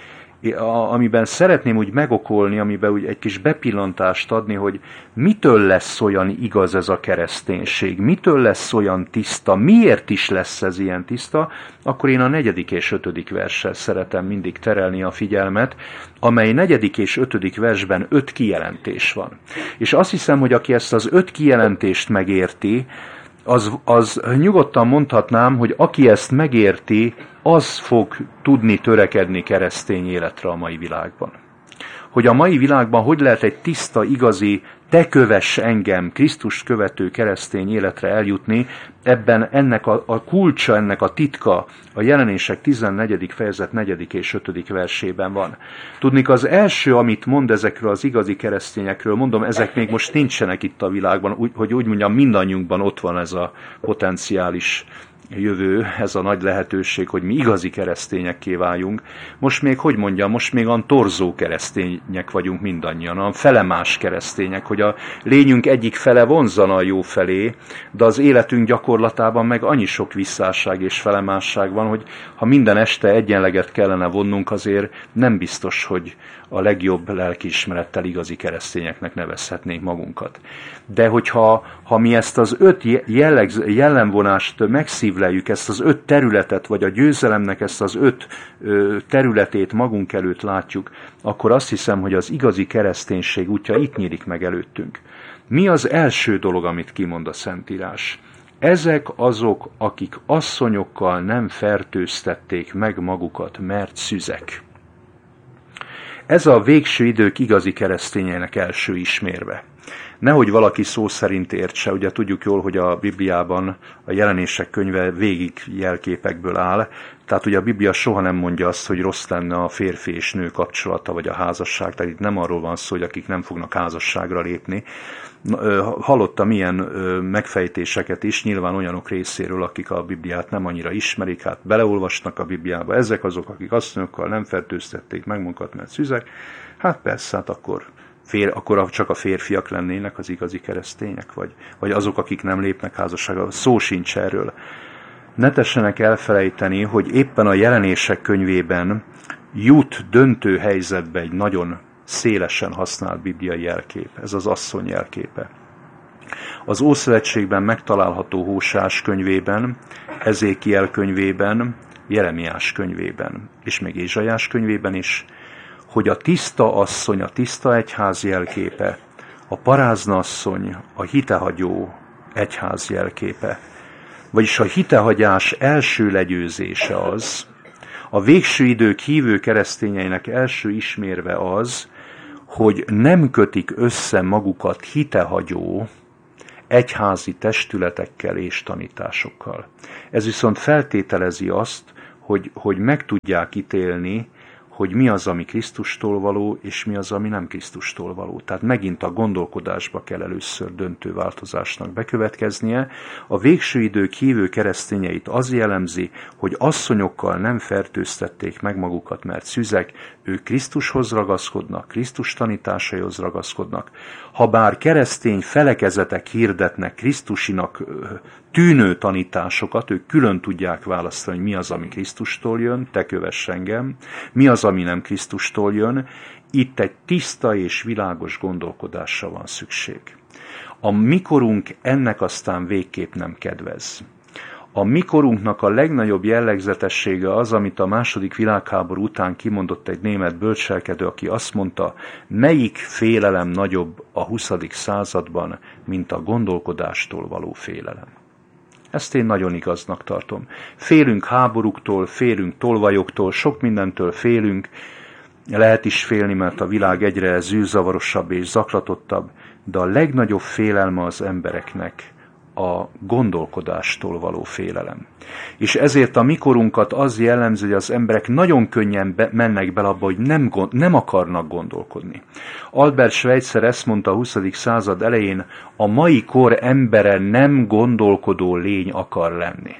amiben szeretném úgy megokolni, amiben úgy egy kis bepillantást adni, hogy mitől lesz olyan igaz ez a kereszténység, mitől lesz olyan tiszta, miért is lesz ez ilyen tiszta, akkor én a negyedik és ötödik verssel szeretem mindig terelni a figyelmet, amely negyedik és ötödik versben öt kijelentés van. És azt hiszem, hogy aki ezt az öt kijelentést megérti, Az, az nyugodtan mondhatnám, hogy aki ezt megérti, az fog tudni törekedni keresztény életre a mai világban. Hogy a mai világban hogy lehet egy tiszta, igazi, te kövess engem, Krisztust követő keresztény életre eljutni, ebben ennek a, a kulcsa, ennek a titka a Jelenések tizennegyedik fejezet negyedik és ötödik versében van. Tudnik, az első, amit mond ezekről az igazi keresztényekről, mondom, ezek még most nincsenek itt a világban, úgy, hogy úgy mondjam, mindannyiunkban ott van ez a potenciális jövő, ez a nagy lehetőség, hogy mi igazi keresztényekké váljunk. Most még, hogy mondjam, most még olyan torzó keresztények vagyunk mindannyian, olyan felemás keresztények, hogy a lényünk egyik fele vonzana a jó felé, de az életünk gyakorlatában meg annyi sok visszásság és felemásság van, hogy ha minden este egyenleget kellene vonnunk, azért nem biztos, hogy a legjobb lelkiismerettel igazi keresztényeknek nevezhetnénk magunkat. De hogyha ha mi ezt az öt jelleg, jellemvonást megszívleljük, ezt az öt területet, vagy a győzelemnek ezt az öt ö, területét magunk előtt látjuk, akkor azt hiszem, hogy az igazi kereszténység útja itt nyílik meg előttünk. Mi az első dolog, amit kimond a Szentírás? Ezek azok, akik asszonyokkal nem fertőztették meg magukat, mert szüzek. Ez a végső idők igazi keresztényének első ismérve. Nehogy valaki szó szerint értse, ugye tudjuk jól, hogy a Bibliában a Jelenések könyve végig jelképekből áll, tehát ugye a Biblia soha nem mondja azt, hogy rossz lenne a férfi és nő kapcsolata, vagy a házasság, tehát itt nem arról van szó, hogy akik nem fognak házasságra lépni. Hallottam ilyen megfejtéseket is, nyilván olyanok részéről, akik a Bibliát nem annyira ismerik, hát beleolvasnak a Bibliába, ezek azok, akik asszonyokkal nem fertőztették meg magukat, mert szüzek, hát persze, hát akkor Fér, akkor csak a férfiak lennének az igazi keresztények, vagy, vagy azok, akik nem lépnek házasságra. Szó sincs erről. Ne tessenek elfelejteni, hogy éppen a Jelenések könyvében jut döntő helyzetbe egy nagyon szélesen használt bibliai jelkép. Ez az asszony jelképe. Az Ószövetségben megtalálható Hósás könyvében, Ezékiel könyvében, Jeremiás könyvében, és még Ézsaiás könyvében is, hogy a tiszta asszony, a tiszta egyház jelképe, a parázna asszony, a hitehagyó egyház jelképe. Vagyis a hitehagyás első legyőzése az, a végső idők hívő keresztényeinek első ismérve az, hogy nem kötik össze magukat hitehagyó egyházi testületekkel és tanításokkal. Ez viszont feltételezi azt, hogy, hogy meg tudják ítélni, hogy mi az, ami Krisztustól való, és mi az, ami nem Krisztustól való. Tehát megint a gondolkodásba kell először döntő változásnak bekövetkeznie. A végső idők hívő keresztényeit az jellemzi, hogy asszonyokkal nem fertőztették meg magukat, mert szüzek, ők Krisztushoz ragaszkodnak, Krisztus tanításaihoz ragaszkodnak. Habár keresztény felekezetek hirdetnek Krisztusinak tűnő tanításokat, ők külön tudják választani, hogy mi az, ami Krisztustól jön, te kövess engem, mi az, ami nem Krisztustól jön. Itt egy tiszta és világos gondolkodásra van szükség. A mikorunk ennek aztán végképp nem kedvez. A mikorunknak a legnagyobb jellegzetessége az, amit a második világháború után kimondott egy német bölcselkedő, aki azt mondta, melyik félelem nagyobb a huszadik században, mint a gondolkodástól való félelem. Ezt én nagyon igaznak tartom. Félünk háborúktól, félünk tolvajoktól, sok mindentől félünk, lehet is félni, mert a világ egyre zűrzavarosabb és zaklatottabb, de a legnagyobb félelme az embereknek a gondolkodástól való félelem. És ezért a mikorunkat az jellemzi, hogy az emberek nagyon könnyen be, mennek bele abba, hogy nem, nem akarnak gondolkodni. Albert Schweitzer ezt mondta a huszadik század elején, a mai kor embere nem gondolkodó lény akar lenni.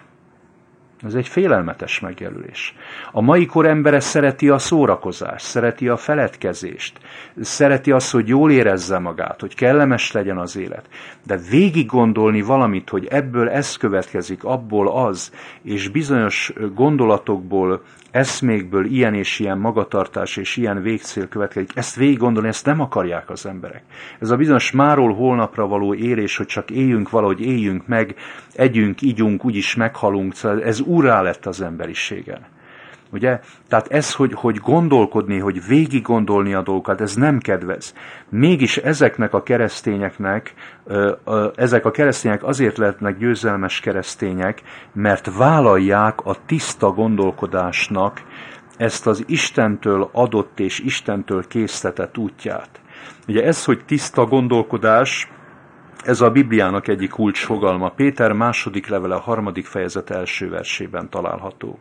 Ez egy félelmetes megjelölés. A mai kor embere szereti a szórakozást, szereti a feledkezést, szereti azt, hogy jól érezze magát, hogy kellemes legyen az élet. De végig gondolni valamit, hogy ebből ez következik, abból az, és bizonyos gondolatokból, eszmékből ilyen és ilyen magatartás és ilyen végcél következik, ezt végig gondolni, ezt nem akarják az emberek. Ez a bizonyos máról holnapra való élés, hogy csak éljünk valahogy, éljünk meg, együnk, ígyunk, úgyis meghalunk, ez úrrá lett az emberiségen. Ugye? Tehát ez, hogy, hogy gondolkodni, hogy végig gondolni a dolgokat, ez nem kedvez. Mégis ezeknek a keresztényeknek, ezek a keresztények azért lehetnek győzelmes keresztények, mert vállalják a tiszta gondolkodásnak ezt az Istentől adott és Istentől késztetett útját. Ugye ez, hogy tiszta gondolkodás, ez a Bibliának egyik kulcsfogalma. Péter második levele, harmadik fejezet első versében található.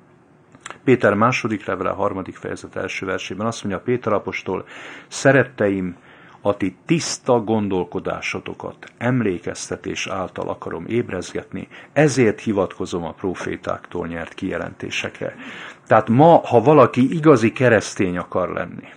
Péter második levele, harmadik fejezet első versében azt mondja Péter apostol, szeretteim, a ti tiszta gondolkodásotokat emlékeztetés által akarom ébrezgetni, ezért hivatkozom a profétáktól nyert kijelentésekre. Tehát ma, ha valaki igazi keresztény akar lenni,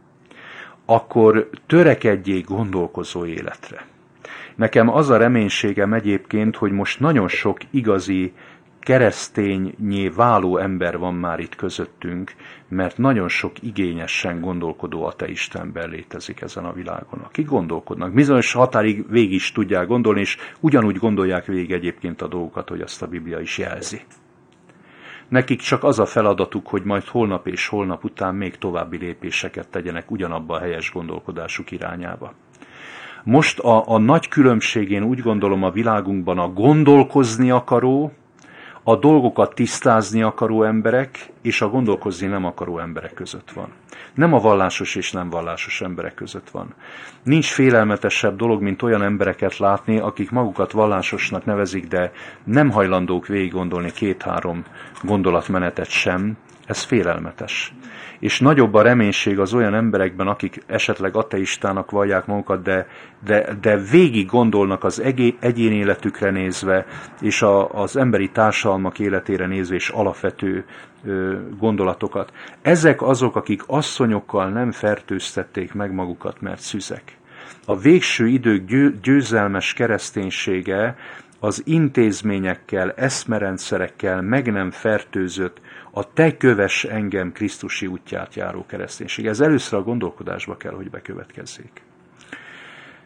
akkor törekedjék gondolkozó életre. Nekem az a reménységem egyébként, hogy most nagyon sok igazi kereszténynyé váló ember van már itt közöttünk, mert nagyon sok igényesen gondolkodó ateista ember létezik ezen a világon, akik gondolkodnak. Bizonyos határig végig is tudják gondolni, és ugyanúgy gondolják végig egyébként a dolgokat, hogy azt a Biblia is jelzi. Nekik csak az a feladatuk, hogy majd holnap és holnap után még további lépéseket tegyenek ugyanabba a helyes gondolkodásuk irányába. Most a, a nagy különbség, én úgy gondolom a világunkban a gondolkozni akaró, a dolgokat tisztázni akaró emberek és a gondolkozni nem akaró emberek között van. Nem a vallásos és nem vallásos emberek között van. Nincs félelmetesebb dolog, mint olyan embereket látni, akik magukat vallásosnak nevezik, de nem hajlandók végig gondolni két-három gondolatmenetet sem. Ez félelmetes. És nagyobb a reménység az olyan emberekben, akik esetleg ateistának vallják magukat, de, de, de végig gondolnak az egé, egyén életükre nézve, és a, az emberi társadalmak életére nézve, és alapvető ö, gondolatokat. Ezek azok, akik asszonyokkal nem fertőztették meg magukat, mert szüzek. A végső idők győ, győzelmes kereszténysége az intézményekkel, eszmerendszerekkel meg nem fertőzött, a te kövess engem Krisztusi útját járó kereszténység. Ez először a gondolkodásba kell, hogy bekövetkezzék.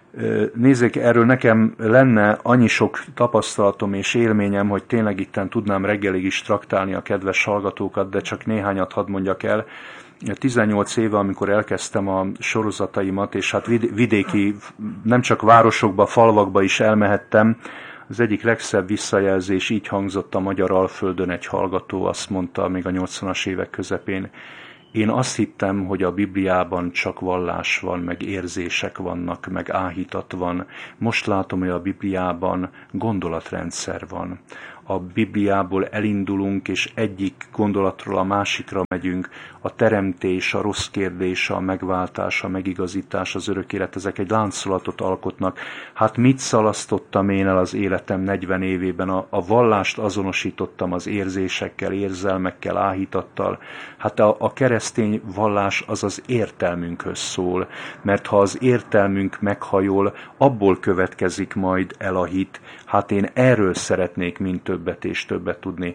Nézzék, erről nekem lenne annyi sok tapasztalatom és élményem, hogy tényleg itten tudnám reggelig is traktálni a kedves hallgatókat, de csak néhányat hadd mondjak el. tizennyolc éve, amikor elkezdtem a sorozataimat, és hát vidéki, nem csak városokba, falvakba is elmehettem, az egyik legszebb visszajelzés így hangzott a Magyar Alföldön, egy hallgató azt mondta még a nyolcvanas évek közepén: én azt hittem, hogy a Bibliában csak vallás van, meg érzések vannak, meg áhítat van. Most látom, hogy a Bibliában gondolatrendszer van. A Bibliából elindulunk, és egyik gondolatról a másikra megyünk. A teremtés, a rossz kérdés, a megváltás, a megigazítás, az örök élet, ezek egy láncolatot alkotnak. Hát mit szalasztottam én el az életem negyven évében? A, a vallást azonosítottam az érzésekkel, érzelmekkel, áhítattal. Hát a, a keresztény vallás az az értelmünkhöz szól, mert ha az értelmünk meghajol, abból következik majd el a hit. Hát én erről szeretnék mind többet és többet tudni.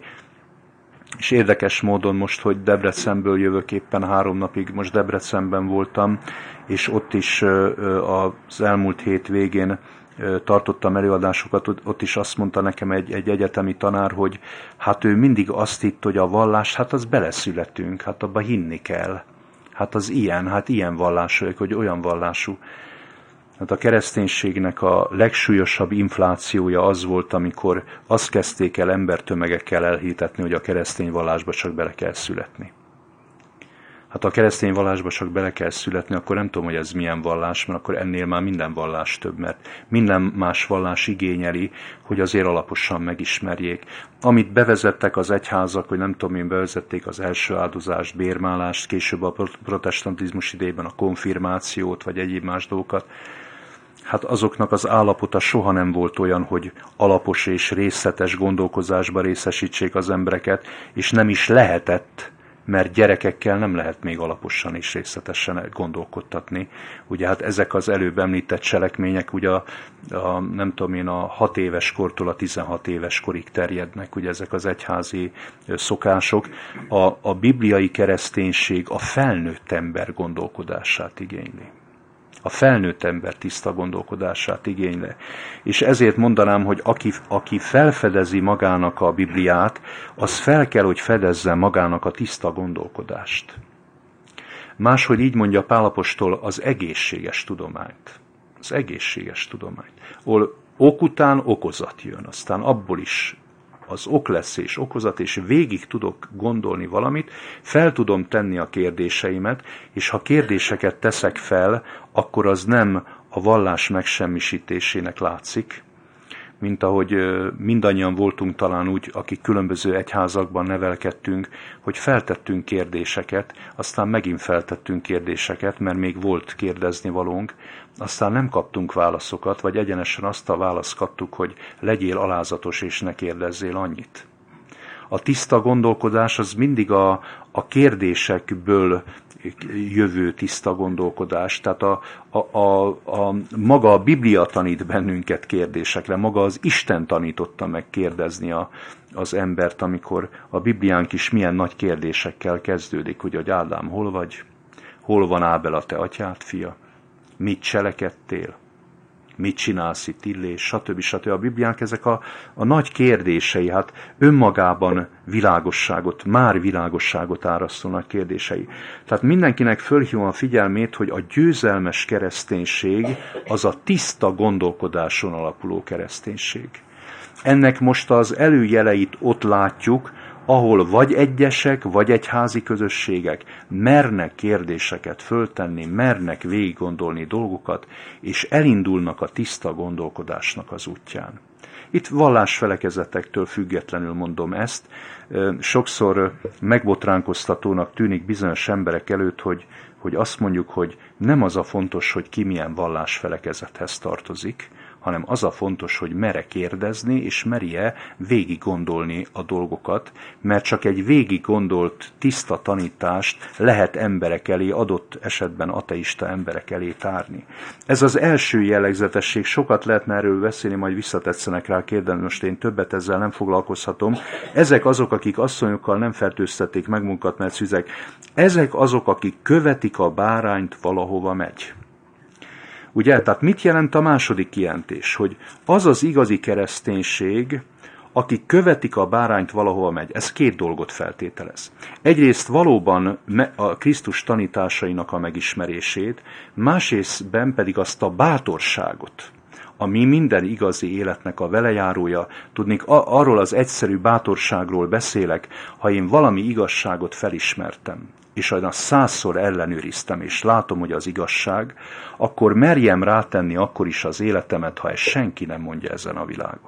És érdekes módon most, hogy Debrecenből jövök, éppen három napig most Debrecenben voltam, és ott is az elmúlt hét végén tartottam előadásokat, ott is azt mondta nekem egy, egy egyetemi tanár, hogy hát ő mindig azt hitt, hogy a vallás, hát az beleszületünk, hát abba hinni kell. Hát az ilyen, hát ilyen vallású, hogy olyan vallású. Hát a kereszténységnek a legsúlyosabb inflációja az volt, amikor azt kezdték el embertömegekkel elhitetni, hogy a keresztény vallásba csak bele kell születni. Hát ha a keresztény vallásba csak bele kell születni, akkor nem tudom, hogy ez milyen vallás, mert akkor ennél már minden vallás több, mert minden más vallás igényeli, hogy azért alaposan megismerjék. Amit bevezettek az egyházak, hogy nem tudom én, bevezették az első áldozást, bérmálást, később a protestantizmus idejében a konfirmációt, vagy egyéb más dolgokat, hát azoknak az állapota soha nem volt olyan, hogy alapos és részletes gondolkozásba részesítsék az embereket, és nem is lehetett, mert gyerekekkel nem lehet még alaposan és részletesen gondolkodtatni. Ugye hát ezek az előbb említett cselekmények, ugye a, a, nem tudom én, a hat éves kortól a tizenhat éves korig terjednek, ugye ezek az egyházi szokások. A, a bibliai kereszténység a felnőtt ember gondolkodását igényli. A felnőtt ember tiszta gondolkodását igényli. És ezért mondanám, hogy aki, aki felfedezi magának a Bibliát, az fel kell, hogy fedezze magának a tiszta gondolkodást. Máshogy így mondja Pál apostol, az egészséges tudományt. Az egészséges tudományt. Ahol ok után okozat jön, aztán abból is az ok lesz és okozat, és végig tudok gondolni valamit, fel tudom tenni a kérdéseimet, és ha kérdéseket teszek fel, akkor az nem a vallás megsemmisítésének látszik, mint ahogy mindannyian voltunk talán úgy, akik különböző egyházakban nevelkedtünk, hogy feltettünk kérdéseket, aztán megint feltettünk kérdéseket, mert még volt kérdezni valónk, aztán nem kaptunk válaszokat, vagy egyenesen azt a választ kaptuk, hogy legyél alázatos és ne kérdezzél annyit. A tiszta gondolkodás az mindig a, a kérdésekből jövő tiszta gondolkodás. Tehát a, a, a, a, maga a Biblia tanít bennünket kérdésekre, maga az Isten tanította meg kérdezni a, az embert, amikor a Bibliánk is milyen nagy kérdésekkel kezdődik, hogy Ádám, hol vagy? Hol van Ábel a te atyád fia? Mit cselekedtél? Mit csinálsz itt, Illés, stb. stb. A Bibliánk ezek a, a nagy kérdései, hát önmagában világosságot, már világosságot árasztó nagy kérdései. Tehát mindenkinek fölhívom a figyelmét, hogy a győzelmes kereszténység az a tiszta gondolkodáson alapuló kereszténység. Ennek most az előjeleit ott látjuk, ahol vagy egyesek, vagy egyházi közösségek mernek kérdéseket föltenni, mernek végiggondolni dolgokat, és elindulnak a tiszta gondolkodásnak az útján. Itt vallásfelekezetektől függetlenül mondom ezt. Sokszor megbotránkoztatónak tűnik bizonyos emberek előtt, hogy, hogy azt mondjuk, hogy nem az a fontos, hogy ki milyen vallásfelekezethez tartozik, hanem az a fontos, hogy mere kérdezni, és merje végig gondolni a dolgokat, mert csak egy végig gondolt tiszta tanítást lehet emberek elé, adott esetben ateista emberek elé tárni. Ez az első jellegzetesség, sokat lehetne erről beszélni, majd visszatetszenek rá kérdeni, most én többet ezzel nem foglalkozhatom. Ezek azok, akik asszonyokkal nem fertőztették meg munkat, mert szüzek. Ezek azok, akik követik a bárányt, valahova megy. Ugye, tehát mit jelent a második kijelentés? Hogy az az igazi kereszténység, akik követik a bárányt, valahova megy. Ez két dolgot feltételez. Egyrészt valóban a Krisztus tanításainak a megismerését, másrésztben pedig azt a bátorságot, ami minden igazi életnek a velejárója. Tudnék, arról az egyszerű bátorságról beszélek, ha én valami igazságot felismertem, és azt százszor ellenőriztem, és látom, hogy az igazság, akkor merjem rátenni akkor is az életemet, ha ezt senki nem mondja ezen a világon.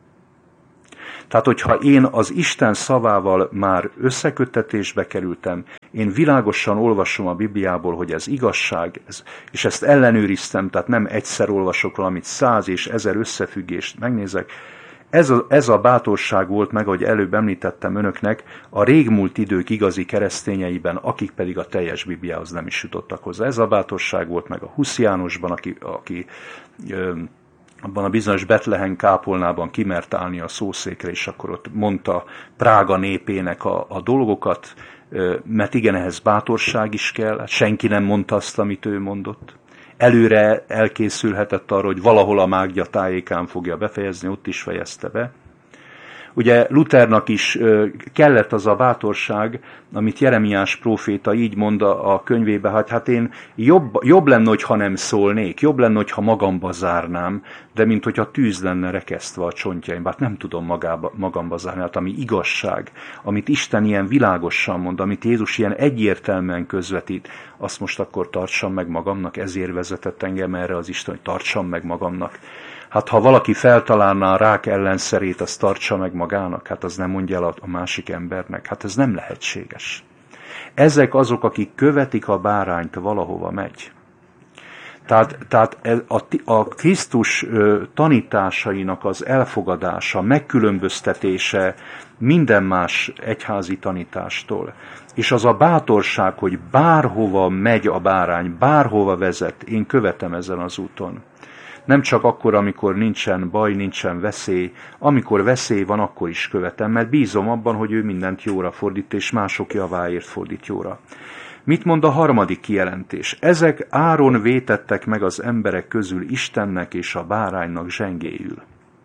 Tehát, hogyha én az Isten szavával már összeköttetésbe kerültem, én világosan olvasom a Bibliából, hogy ez igazság, ez, és ezt ellenőriztem, tehát nem egyszer olvasok valamit, száz és ezer összefüggést megnézek. Ez a, ez a bátorság volt meg, ahogy előbb említettem önöknek, a régmúlt idők igazi keresztényeiben, akik pedig a teljes Bibliához nem is jutottak hozzá. Ez a bátorság volt meg a Husz Jánosban, aki... aki ö, abban a bizonyos Betlehem kápolnában kimert állni a szószékre, és akkor ott mondta Prága népének a, a dolgokat, mert igen, ehhez bátorság is kell, senki nem mondta azt, amit ő mondott. Előre elkészülhetett arra, hogy valahol a Mágya tájékán fogja befejezni, ott is fejezte be. Ugye Luthernak is kellett az a bátorság, amit Jeremiás próféta így mond a könyvébe, hogy hát én jobb, jobb lenne, hogyha nem szólnék, jobb lenne, hogyha magamba zárnám, de mint hogyha tűz lenne rekesztve a csontjaimba, hát nem tudom magába, magamba zárni, hát ami igazság, amit Isten ilyen világosan mond, amit Jézus ilyen egyértelműen közvetít, azt most akkor tartsam meg magamnak, ezért vezetett engem erre az Isten, hogy tartsam meg magamnak. Hát ha valaki feltalálná a rák ellenszerét, azt tartsa meg magának, hát az nem mondja el a másik embernek, hát ez nem lehetséges. Ezek azok, akik követik a bárányt, valahova megy. Tehát, tehát a, a Krisztus tanításainak az elfogadása, megkülönböztetése minden más egyházi tanítástól, és az a bátorság, hogy bárhova megy a bárány, bárhova vezet, én követem ezen az úton. Nem csak akkor, amikor nincsen baj, nincsen veszély, amikor veszély van, akkor is követem, mert bízom abban, hogy ő mindent jóra fordít, és mások javáért fordít jóra. Mit mond a harmadik kijelentés? Ezek áron vétettek meg az emberek közül Istennek és a báránynak zsengéül.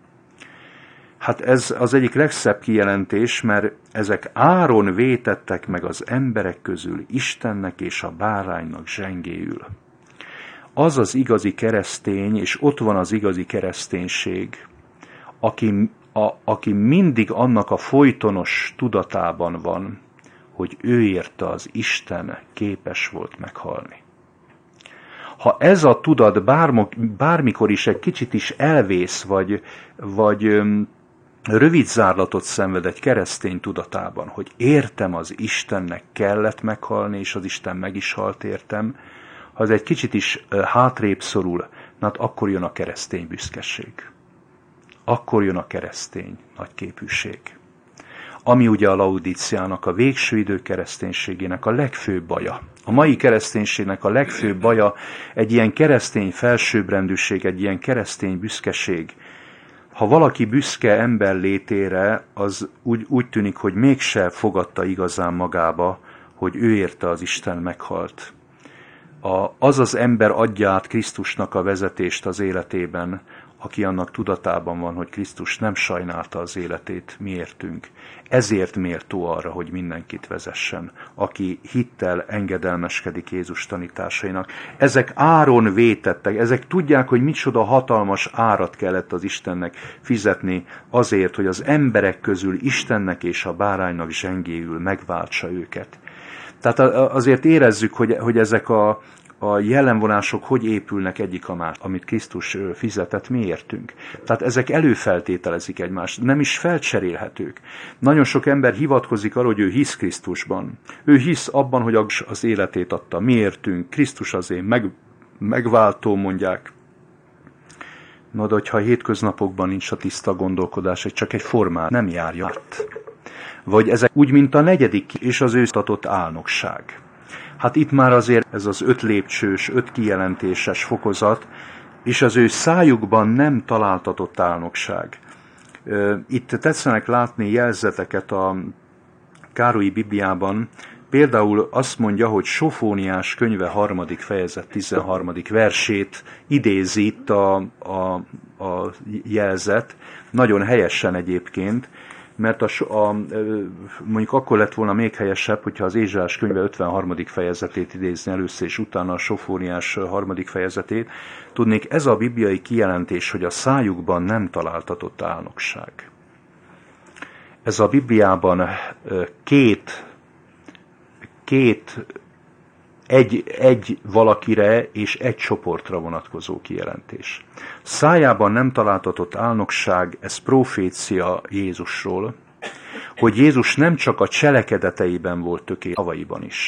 Hát ez az egyik legszebb kijelentés, mert ezek áron vétettek meg az emberek közül Istennek és a báránynak zsengéül. Az az igazi keresztény, és ott van az igazi kereszténység, aki, a, aki mindig annak a folytonos tudatában van, hogy ő érte az Isten képes volt meghalni. Ha ez a tudat bármo, bármikor is egy kicsit is elvész, vagy, vagy öm, rövid zárlatot szenved egy keresztény tudatában, hogy értem, az Istennek kellett meghalni, és az Isten meg is halt értem, ha ez egy kicsit is hátrébb szorul, hát akkor jön a keresztény büszkeség. Akkor jön a keresztény nagyképűség. Ami ugye a Laudíciának, a végső idő kereszténységének a legfőbb baja. A mai kereszténységnek a legfőbb baja egy ilyen keresztény felsőbbrendűség, egy ilyen keresztény büszkeség. Ha valaki büszke ember létére, az úgy, úgy tűnik, hogy mégse fogadta igazán magába, hogy ő érte az Isten meghalt. A, az az ember adja át Krisztusnak a vezetést az életében, aki annak tudatában van, hogy Krisztus nem sajnálta az életét miértünk. Ezért méltó arra, hogy mindenkit vezessen, aki hittel engedelmeskedik Jézus tanításainak. Ezek áron vétettek, ezek tudják, hogy micsoda hatalmas árat kellett az Istennek fizetni azért, hogy az emberek közül Istennek és a báránynak zsengéül megváltsa őket. Tehát azért érezzük, hogy, hogy ezek a, a jellemvonások hogy épülnek egyik a más, amit Krisztus fizetett, mi értünk. Tehát ezek előfeltételezik egymást, nem is felcserélhetők. Nagyon sok ember hivatkozik arra, hogy ő hisz Krisztusban. Ő hisz abban, hogy az életét adta. Mi értünk, Krisztus az én meg, megváltó, mondják. Na, de hogyha a hétköznapokban nincs a tiszta gondolkodás, csak egy formál nem járja át. Vagy ezek úgy, mint a negyedik és az ő adott álnokság. Hát itt már azért ez az öt lépcsős, öt kijelentéses fokozat, és az ő szájukban nem találtatott álnokság. Itt tetszenek látni jelzeteket a Károlyi Bibliában, Például azt mondja, hogy Sofóniás könyve harmadik fejezet tizenharmadik versét idézi itt a, a, a jelzet, nagyon helyesen egyébként, mert a, a, mondjuk akkor lett volna még helyesebb, hogyha az Ézsaiás könyve ötvenharmadik fejezetét idézni először, és utána a Sofóniás harmadik fejezetét. Tudnék, ez a bibliai kijelentés, hogy a szájukban nem találtatott álnokság. Ez a Bibliában két, két egy, egy valakire és egy csoportra vonatkozó kijelentés. Szájában nem találtatott álnokság, ez profécia Jézusról, hogy Jézus nem csak a cselekedeteiben volt tökéletes, szavaiban is.